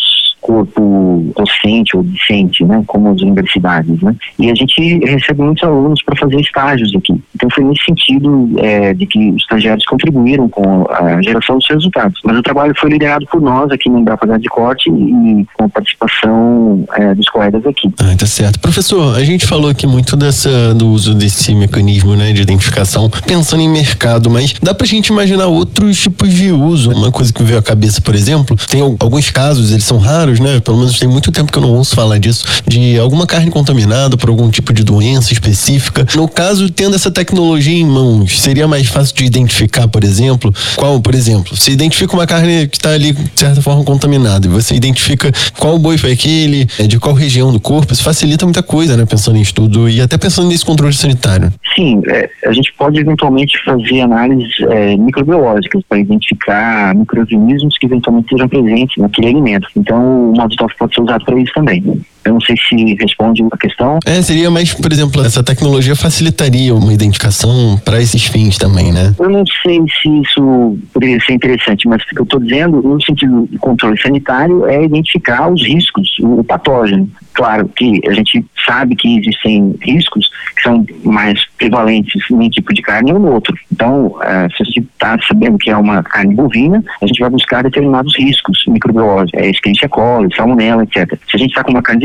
corpo docente ou discente, né, como as universidades, né, e a gente recebe muitos alunos para fazer estágios aqui. Então foi nesse sentido é, de que os estagiários contribuíram com a geração dos resultados. Mas o trabalho foi liderado por nós aqui no Embrapa Carnes e Cortes e com a participação é, dos colegas aqui. Ah, tá certo. Professor, a gente falou aqui muito dessa, do uso desse mecanismo, né, de identificação, pensando em mercado, mas dá pra gente imaginar outros tipos de uso. Uma coisa que me veio à cabeça, por exemplo, tem alguns casos, eles são raros, né? Pelo menos tem muito tempo que eu não ouço falar disso, de alguma carne contaminada por algum tipo de doença específica. No caso, tendo essa tecnologia em mãos, seria mais fácil de identificar, por exemplo, qual, por exemplo, se identifica uma carne que está ali, de certa forma, contaminada, e você identifica qual boi foi aquele, de qual região do corpo, isso facilita muita coisa, né? Pensando em estudo e até pensando nesse controle sanitário. Sim, é, a gente pode eventualmente fazer análises é, microbiológicas para identificar micro-organismos que eventualmente sejam presentes naquele alimento. Então, o modo stop pode ser usado para isso também. Eu não sei se responde a questão. É, seria mais, por exemplo, essa tecnologia facilitaria uma identificação para esses fins também, né? Eu não sei se isso poderia ser interessante, mas o que eu estou dizendo, no sentido de controle sanitário, é identificar os riscos, o patógeno. Claro que a gente sabe que existem riscos que são mais prevalentes em um tipo de carne ou no outro. Então, uh, se a gente está sabendo que é uma carne bovina, a gente vai buscar determinados riscos microbiológicos, é, Escherichia coli, salmonella, etcétera. Se a gente está com uma carne de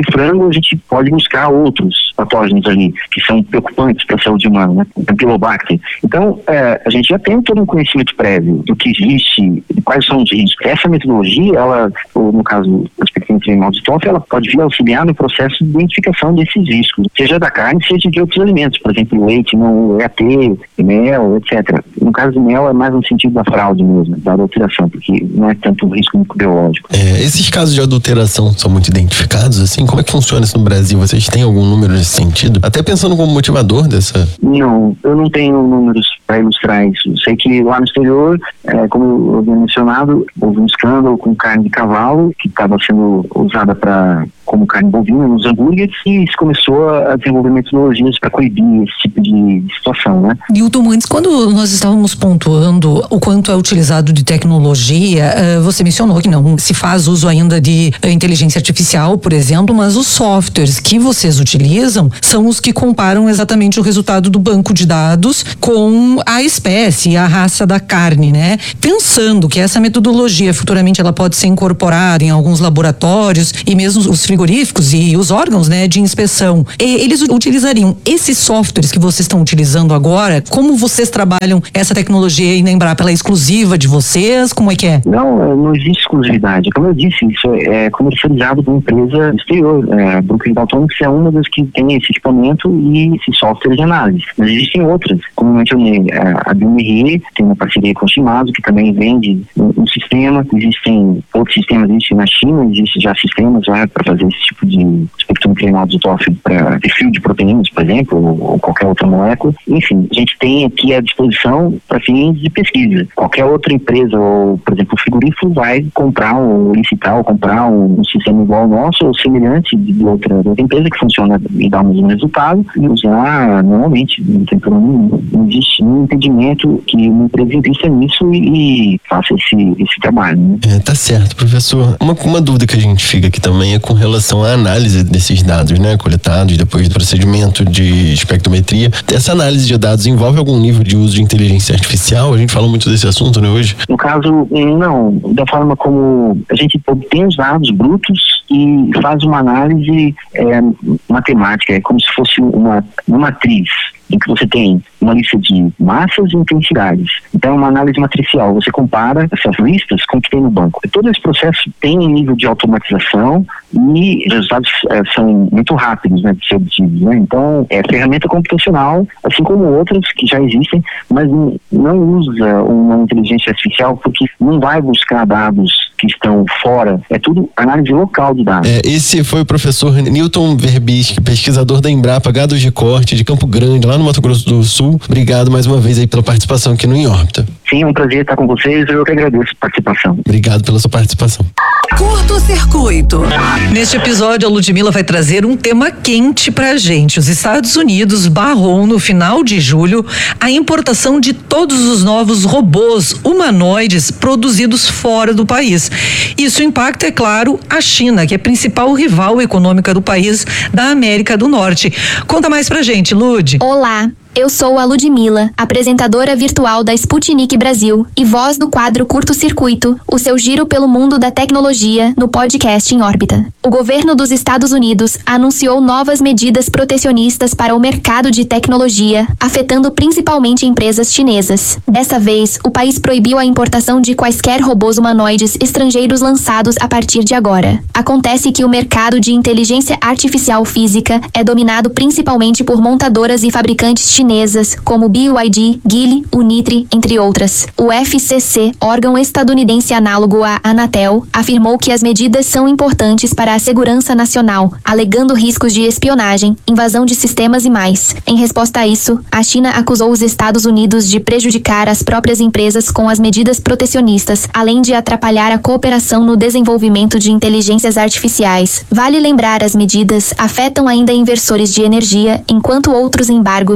frango, a gente pode buscar outros patógenos ali, que são preocupantes para a saúde humana, né? Campylobacter. Então, é, a gente já tem todo um conhecimento prévio do que existe, de quais são os riscos. Essa metodologia, ela, ou no caso da expectância animal de estoque, ela pode vir auxiliar no processo de identificação desses riscos, seja da carne, seja de outros alimentos, por exemplo, leite, não, E A T, mel, etcétera. No caso do mel, é mais no sentido da fraude mesmo, da adulteração, porque não é tanto um risco microbiológico. É, esses casos de adulteração são muito identificados, assim? Como é que funciona isso no Brasil? Vocês têm algum número nesse sentido? Até pensando como motivador dessa... Não, eu não tenho números para ilustrar isso. Sei que lá no exterior, é, como eu havia mencionado, houve um escândalo com carne de cavalo que estava sendo usada para como carne bovina nos hambúrgueres, e se começou a desenvolver metodologias para coibir esse tipo de situação, né? Nilton, antes, quando nós estávamos pontuando o quanto é utilizado de tecnologia, você mencionou que não se faz uso ainda de inteligência artificial, por exemplo, mas os softwares que vocês utilizam são os que comparam exatamente o resultado do banco de dados com a espécie, a raça da carne, né? Pensando que essa metodologia futuramente ela pode ser incorporada em alguns laboratórios e mesmo os frigoríficos e os órgãos, né, de inspeção, eles utilizariam esses softwares que vocês estão utilizando agora? Como vocês trabalham essa tecnologia e na Embrapa, ela é exclusiva de vocês? Como é que é? Não, não existe exclusividade. Como eu disse, isso é comercializado por uma empresa exterior. É, Brooklyn Daltonics é uma das que tem esse equipamento e esse software de análise. Mas existem outras, como eu mencionei, a B M R tem uma parceria com o Shimazu, que também vende um, um sistema. Existem outros sistemas, existe na China, existe já sistemas já para fazer esse tipo de espectrometria isótopo para perfil de proteínas, por exemplo, ou, ou qualquer outra molécula. Enfim, a gente tem aqui à disposição para fins de pesquisa. Qualquer outra empresa, ou por exemplo, o frigorífico vai comprar ou licitar ou comprar um, um sistema igual ao nosso ou semelhante de outra, de outra empresa que funciona e dá o mesmo resultado e usar normalmente. Não tem problema, não existe nenhum impedimento que uma empresa invista nisso e, e faça esse, esse trabalho, né? É, tá certo, professor. Uma, uma dúvida que a gente fica aqui também é com relação à análise desses dados, né, coletados depois do procedimento de espectrometria. Essa análise de dados envolve algum nível de uso de inteligência artificial? A gente fala muito desse assunto, né, hoje? No caso, não. Da forma como a gente obtém os dados brutos e faz uma análise é, matemática, é como se fosse uma, uma matriz em que você tem uma lista de massas e intensidades. Então, é uma análise matricial. Você compara essas listas com o que tem no banco. E todo esse processo tem um nível de automatização e os resultados é, são muito rápidos, né, de ser obtidos, né? Então, é ferramenta computacional, assim como outras que já existem, mas não, não usa uma inteligência artificial porque não vai buscar dados que estão fora. É tudo análise local de dados. É, esse foi o professor Nilton Verbisky, pesquisador da Embrapa Gados de Corte de Campo Grande, lá no Mato Grosso do Sul. Obrigado mais uma vez aí pela participação aqui no Em Órbita. Sim, é um prazer estar com vocês. Eu que agradeço a participação. Obrigado pela sua participação. Curto-circuito. Neste episódio, a Ludmila vai trazer um tema quente pra gente. Os Estados Unidos barrou no final de julho a importação de todos os novos robôs humanoides produzidos fora do país. Isso impacta, é claro, a China, que é a principal rival econômica do país da América do Norte. Conta mais pra gente, Lud. Olá. Eu sou a Ludmila, apresentadora virtual da Sputnik Brasil e voz do quadro Curto Circuito, o seu giro pelo mundo da tecnologia no podcast Em Órbita. O governo dos Estados Unidos anunciou novas medidas protecionistas para o mercado de tecnologia, afetando principalmente empresas chinesas. Dessa vez, o país proibiu a importação de quaisquer robôs humanoides estrangeiros lançados a partir de agora. Acontece que o mercado de inteligência artificial física é dominado principalmente por montadoras e fabricantes chinesas chinesas, como B Y D, Geely, Unitre, entre outras. O F C C, órgão estadunidense análogo à Anatel, afirmou que as medidas são importantes para a segurança nacional, alegando riscos de espionagem, invasão de sistemas e mais. Em resposta a isso, a China acusou os Estados Unidos de prejudicar as próprias empresas com as medidas protecionistas, além de atrapalhar a cooperação no desenvolvimento de inteligências artificiais. Vale lembrar, as medidas afetam ainda inversores de energia, enquanto outros embargos já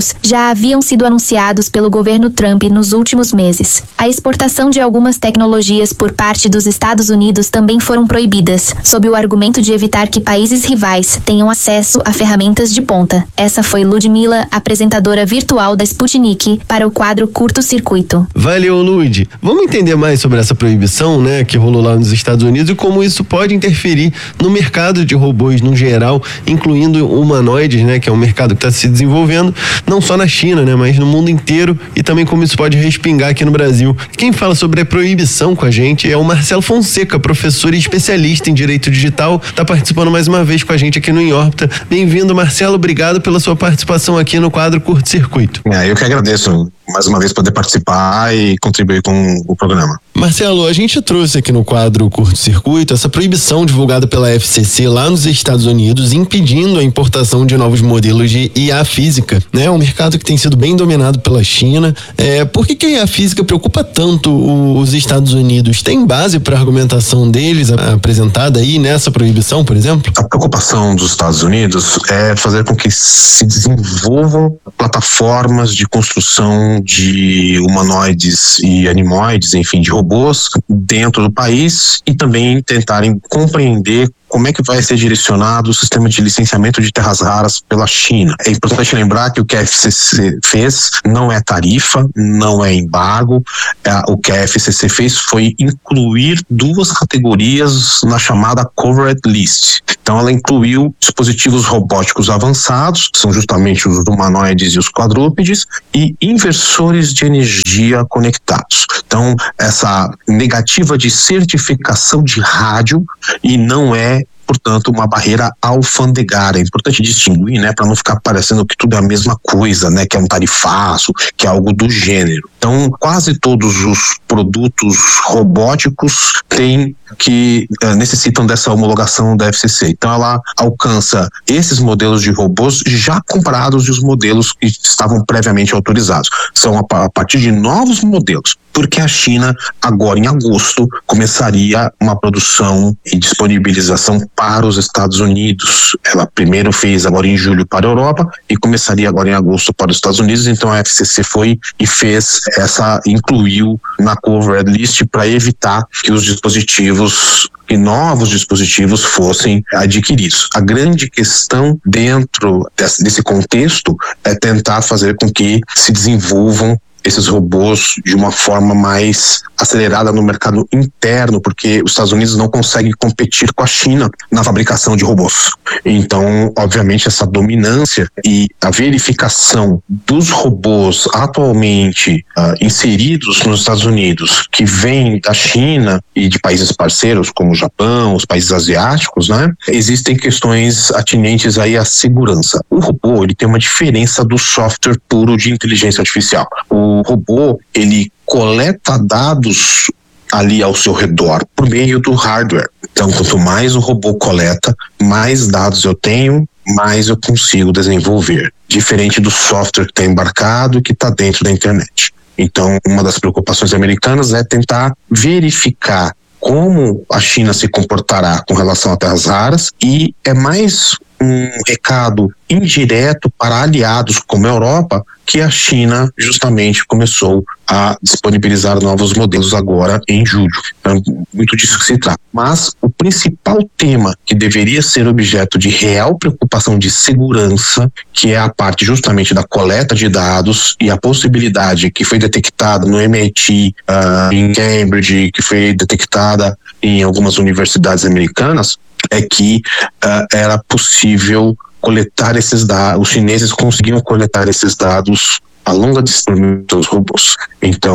já haviam sido anunciados pelo governo Trump nos últimos meses. A exportação de algumas tecnologias por parte dos Estados Unidos também foram proibidas, sob o argumento de evitar que países rivais tenham acesso a ferramentas de ponta. Essa foi Ludmila, apresentadora virtual da Sputnik, para o quadro Curto Circuito. Valeu, Lud. Vamos entender mais sobre essa proibição, né, que rolou lá nos Estados Unidos e como isso pode interferir no mercado de robôs no geral, incluindo humanoides, né, que é um mercado que está se desenvolvendo, não só na China, né, mas no mundo inteiro, e também como isso pode respingar aqui no Brasil. Quem fala sobre a proibição com a gente é o Marcelo Fonseca, professor e especialista em direito digital, está participando mais uma vez com a gente aqui no Em Órbita. Bem-vindo, Marcelo, obrigado pela sua participação aqui no quadro Curto Circuito. É, eu que agradeço mais uma vez poder participar e contribuir com o programa. Marcelo, a gente trouxe aqui no quadro Curto Circuito essa proibição divulgada pela F C C lá nos Estados Unidos, impedindo a importação de novos modelos de I A física, né? Um mercado que tem sido bem dominado pela China. É, por que, que a I A física preocupa tanto os Estados Unidos? Tem base para a argumentação deles apresentada aí nessa proibição, por exemplo? A preocupação dos Estados Unidos é fazer com que se desenvolvam plataformas de construção de humanoides e animoides, enfim, de robôs dentro do país, e também tentarem compreender como é que vai ser direcionado o sistema de licenciamento de terras raras pela China. É importante lembrar que o que a F C C fez não é tarifa, não é embargo. O que a F C C fez foi incluir duas categorias na chamada Covered List. Então ela incluiu dispositivos robóticos avançados, que são justamente os humanoides e os quadrúpedes, e inversores de energia conectados. Então essa negativa de certificação de rádio, e não é, portanto, uma barreira alfandegária. É importante distinguir, né, para não ficar parecendo que tudo é a mesma coisa, né, que é um tarifaço, que é algo do gênero. Então, quase todos os produtos robóticos têm que uh, necessitam dessa homologação da F C C. Então, ela alcança esses modelos de robôs já comprados e os modelos que estavam previamente autorizados. São a, a partir de novos modelos, porque a China, agora em agosto, começaria uma produção e disponibilização para os Estados Unidos. Ela primeiro fez agora em julho para a Europa e começaria agora em agosto para os Estados Unidos. Então a F C C foi e fez essa, incluiu na Covered List para evitar que os dispositivos, que novos dispositivos fossem adquiridos. A grande questão dentro desse, desse contexto é tentar fazer com que se desenvolvam esses robôs de uma forma mais acelerada no mercado interno, porque os Estados Unidos não conseguem competir com a China na fabricação de robôs. Então, obviamente, essa dominância e a verificação dos robôs atualmente uh, inseridos nos Estados Unidos, que vêm da China e de países parceiros como o Japão, os países asiáticos, né? Existem questões atinentes aí à segurança. O robô, ele tem uma diferença do software puro de inteligência artificial. O O robô, ele coleta dados ali ao seu redor por meio do hardware. Então, quanto mais o robô coleta, mais dados eu tenho, mais eu consigo desenvolver. Diferente do software que está embarcado e que está dentro da internet. Então, uma das preocupações americanas é tentar verificar como a China se comportará com relação a terras raras, e é mais um recado indireto para aliados como a Europa, que a China justamente começou a disponibilizar novos modelos agora em julho. Então, muito disso que se trata. Mas o principal tema que deveria ser objeto de real preocupação de segurança, que é a parte justamente da coleta de dados e a possibilidade que foi detectada no M I T, uh, em Cambridge, que foi detectada em algumas universidades americanas, é que uh, era possível coletar esses dados. Os chineses conseguiam coletar esses dados a longa distância dos robôs. Então,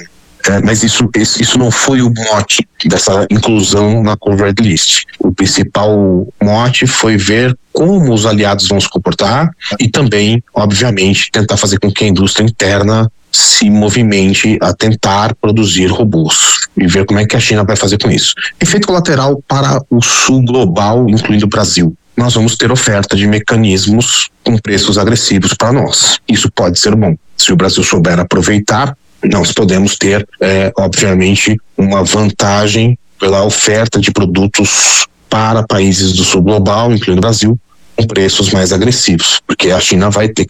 é, mas isso, isso não foi o mote dessa inclusão na Covered List. O principal mote foi ver como os aliados vão se comportar e também, obviamente, tentar fazer com que a indústria interna se movimente a tentar produzir robôs e ver como é que a China vai fazer com isso. Efeito colateral para o sul global, incluindo o Brasil. Nós vamos ter oferta de mecanismos com preços agressivos para nós. Isso pode ser bom. Se o Brasil souber aproveitar, nós podemos ter, é, obviamente, uma vantagem pela oferta de produtos para países do sul global, incluindo o Brasil, com preços mais agressivos, porque a China vai ter que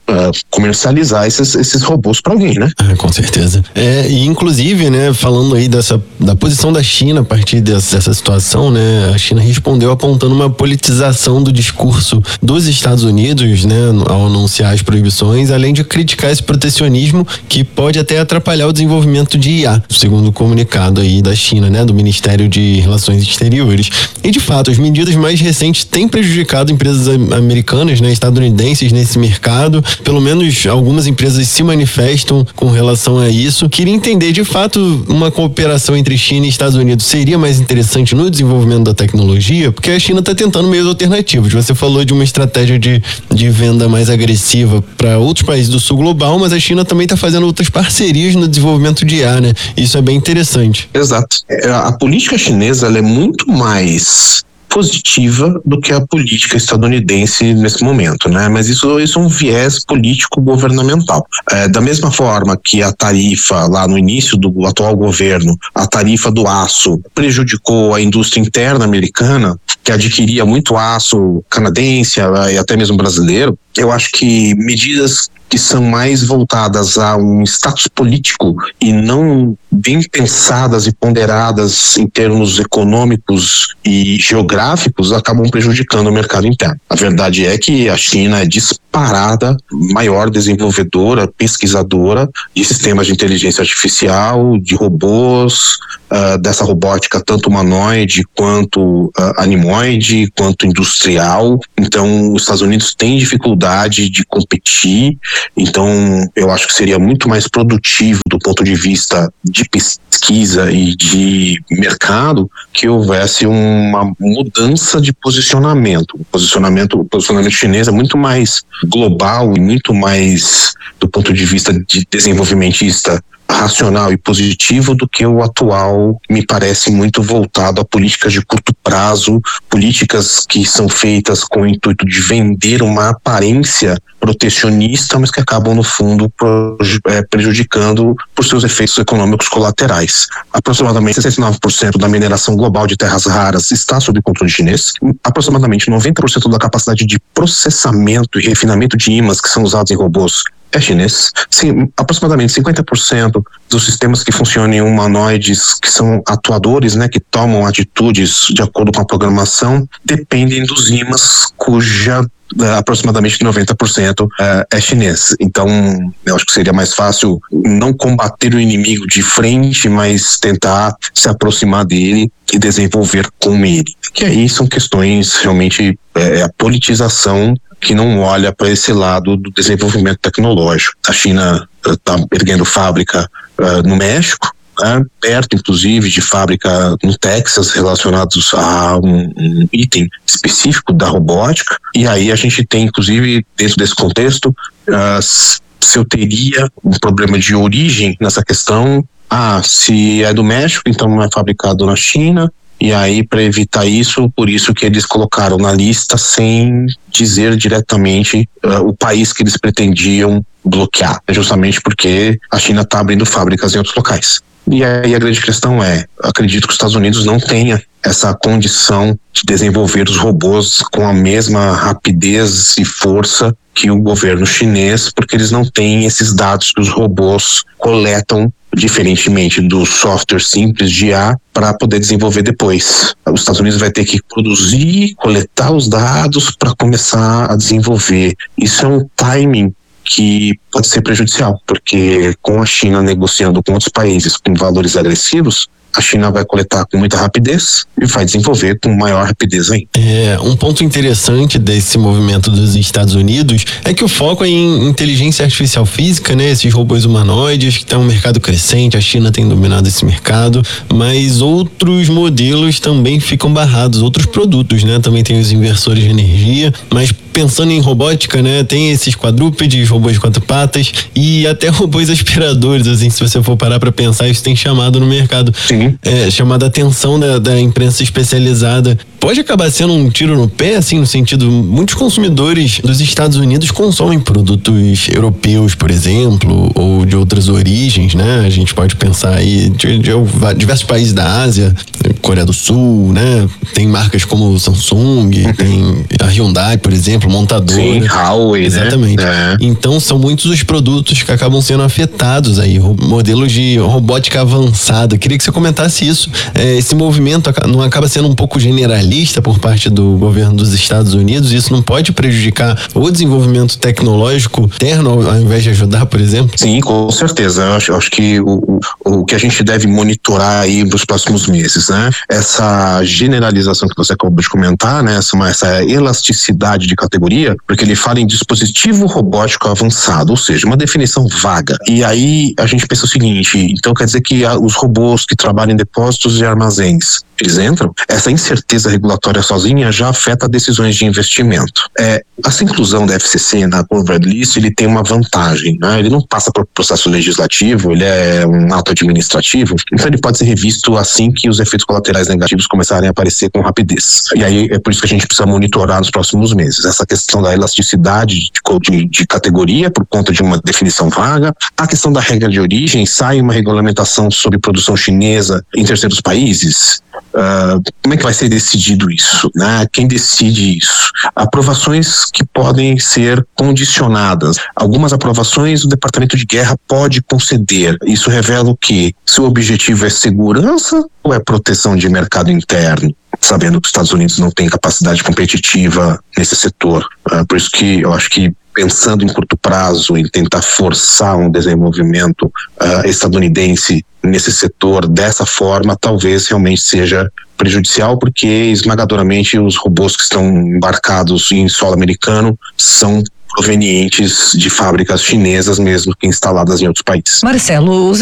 uh, comercializar esses, esses robôs para alguém, né? Ah, com certeza. É, e inclusive, né, falando aí dessa, da posição da China a partir dessa, dessa situação, né, a China respondeu apontando uma politização do discurso dos Estados Unidos, né, ao anunciar as proibições, além de criticar esse protecionismo que pode até atrapalhar o desenvolvimento de I A, segundo o comunicado aí da China, né, do Ministério de Relações Exteriores. E de fato, as medidas mais recentes têm prejudicado empresas americanas, né, estadunidenses nesse mercado. Pelo menos algumas empresas se manifestam com relação a isso. Queria entender, de fato, uma cooperação entre China e Estados Unidos seria mais interessante no desenvolvimento da tecnologia, porque a China está tentando meios alternativos. Você falou de uma estratégia de, de venda mais agressiva para outros países do sul global, mas a China também está fazendo outras parcerias no desenvolvimento de I A, né? Isso é bem interessante. Exato. A política chinesa, ela é muito mais positiva do que a política estadunidense nesse momento, né? Mas isso, isso é um viés político-governamental. É, da mesma forma que a tarifa, lá no início do atual governo, a tarifa do aço prejudicou a indústria interna americana, que adquiria muito aço canadense e até mesmo brasileiro, eu acho que medidas que são mais voltadas a um status político e não bem pensadas e ponderadas em termos econômicos e geográficos acabam prejudicando o mercado interno. A verdade é que a China é disparada, maior desenvolvedora, pesquisadora de sistemas de inteligência artificial, de robôs, uh, dessa robótica tanto humanoide quanto uh, animoide, quanto industrial. Então, os Estados Unidos têm dificuldade de competir. Então, eu acho que seria muito mais produtivo do ponto de vista de pesquisa e de mercado que houvesse uma mudança de posicionamento. O posicionamento, o posicionamento chinês é muito mais global e muito mais do ponto de vista de desenvolvimentista racional e positivo do que o atual, me parece muito voltado a políticas de curto prazo, políticas que são feitas com o intuito de vender uma aparência protecionista, mas que acabam no fundo prejudicando por seus efeitos econômicos colaterais. Aproximadamente sessenta e nove por cento da mineração global de terras raras está sob controle chinês, aproximadamente noventa por cento da capacidade de processamento e refinamento de ímãs que são usados em robôs é chinês. Sim, aproximadamente cinquenta por cento dos sistemas que funcionam em humanoides, que são atuadores, né, que tomam atitudes de acordo com a programação, dependem dos ímãs cuja uh, aproximadamente noventa por cento uh, é chinês. Então, eu acho que seria mais fácil não combater o inimigo de frente, mas tentar se aproximar dele e desenvolver com ele. Que aí são questões realmente, é, a politização que não olha para esse lado do desenvolvimento tecnológico. A China está uh, erguendo fábrica uh, no México, né, perto inclusive de fábrica no Texas relacionados a um, um item específico da robótica, e aí a gente tem inclusive dentro desse contexto uh, se eu teria um problema de origem nessa questão. Ah, se é do México, então não é fabricado na China. E aí, para evitar isso, por isso que eles colocaram na lista sem dizer diretamente uh, o país que eles pretendiam bloquear. É justamente porque a China está abrindo fábricas em outros locais. E aí a grande questão é, acredito que os Estados Unidos não tenha essa condição de desenvolver os robôs com a mesma rapidez e força que o governo chinês, porque eles não têm esses dados que os robôs coletam, diferentemente do software simples de I A, para poder desenvolver depois. Os Estados Unidos vai ter que produzir, coletar os dados para começar a desenvolver. Isso é um timing que pode ser prejudicial, porque com a China negociando com outros países com valores agressivos, a China vai coletar com muita rapidez e vai desenvolver com maior rapidez ainda. É, um ponto interessante desse movimento dos Estados Unidos é que o foco é em inteligência artificial física, né? Esses robôs humanoides, que está um mercado crescente, a China tem dominado esse mercado, mas outros modelos também ficam barrados, outros produtos, né? Também tem os inversores de energia, mas pensando em robótica, né? Tem esses quadrúpedes, robôs de quatro patas e até robôs aspiradores, assim, se você for parar para pensar, isso tem chamado no mercado. Sim. É, chamado a atenção da, da imprensa especializada. pode acabar sendo um tiro no pé, assim, no sentido, muitos consumidores dos Estados Unidos consomem produtos europeus, por exemplo, ou de outras origens, né? A gente pode pensar aí de, de diversos países da Ásia, Coreia do Sul, né? Tem marcas como Samsung, tem a Hyundai, por exemplo, montadora. Sim, Huawei, exatamente. Né? É. Então são muitos os produtos que acabam sendo afetados aí, modelos de robótica avançada. Queria que você comentasse isso. É, esse movimento não acaba sendo um pouco generalista por parte do governo dos Estados Unidos? Isso não pode prejudicar o desenvolvimento tecnológico interno ao invés de ajudar, por exemplo? Sim, com certeza. Eu acho, eu acho que o, o, o que a gente deve monitorar aí nos próximos meses, né? Essa generalização que você acabou de comentar, né? Essa, essa elasticidade de categoria, porque ele fala em dispositivo robótico avançado, ou seja, uma definição vaga. E aí a gente pensa o seguinte, então quer dizer que a, os robôs que trabalham em depósitos e armazéns, eles entram? Essa incerteza regulatória sozinha já afeta decisões de investimento. É, essa inclusão da F C C na Covered List, ele tem uma vantagem, né? Ele não passa por processo legislativo, ele é um ato administrativo, então ele pode ser revisto assim que os efeitos colaterais negativos começarem a aparecer com rapidez. E aí é por isso que a gente precisa monitorar nos próximos meses. Essa questão da elasticidade de, de, de categoria por conta de uma definição vaga, a questão da regra de origem, sai uma regulamentação sobre produção chinesa em terceiros países. Uh, como é que vai ser decidido isso, né? Quem decide isso? Aprovações que podem ser condicionadas. Algumas aprovações o Departamento de Guerra pode conceder. Isso revela o quê? Se o objetivo é segurança ou é proteção de mercado interno? Sabendo que os Estados Unidos não têm capacidade competitiva nesse setor. Uh, por isso que eu acho que pensando em curto prazo, em tentar forçar um desenvolvimento uh, estadunidense nesse setor dessa forma, talvez realmente seja prejudicial, porque esmagadoramente os robôs que estão embarcados em solo americano são provenientes de fábricas chinesas mesmo que instaladas em outros países. Marcelo, os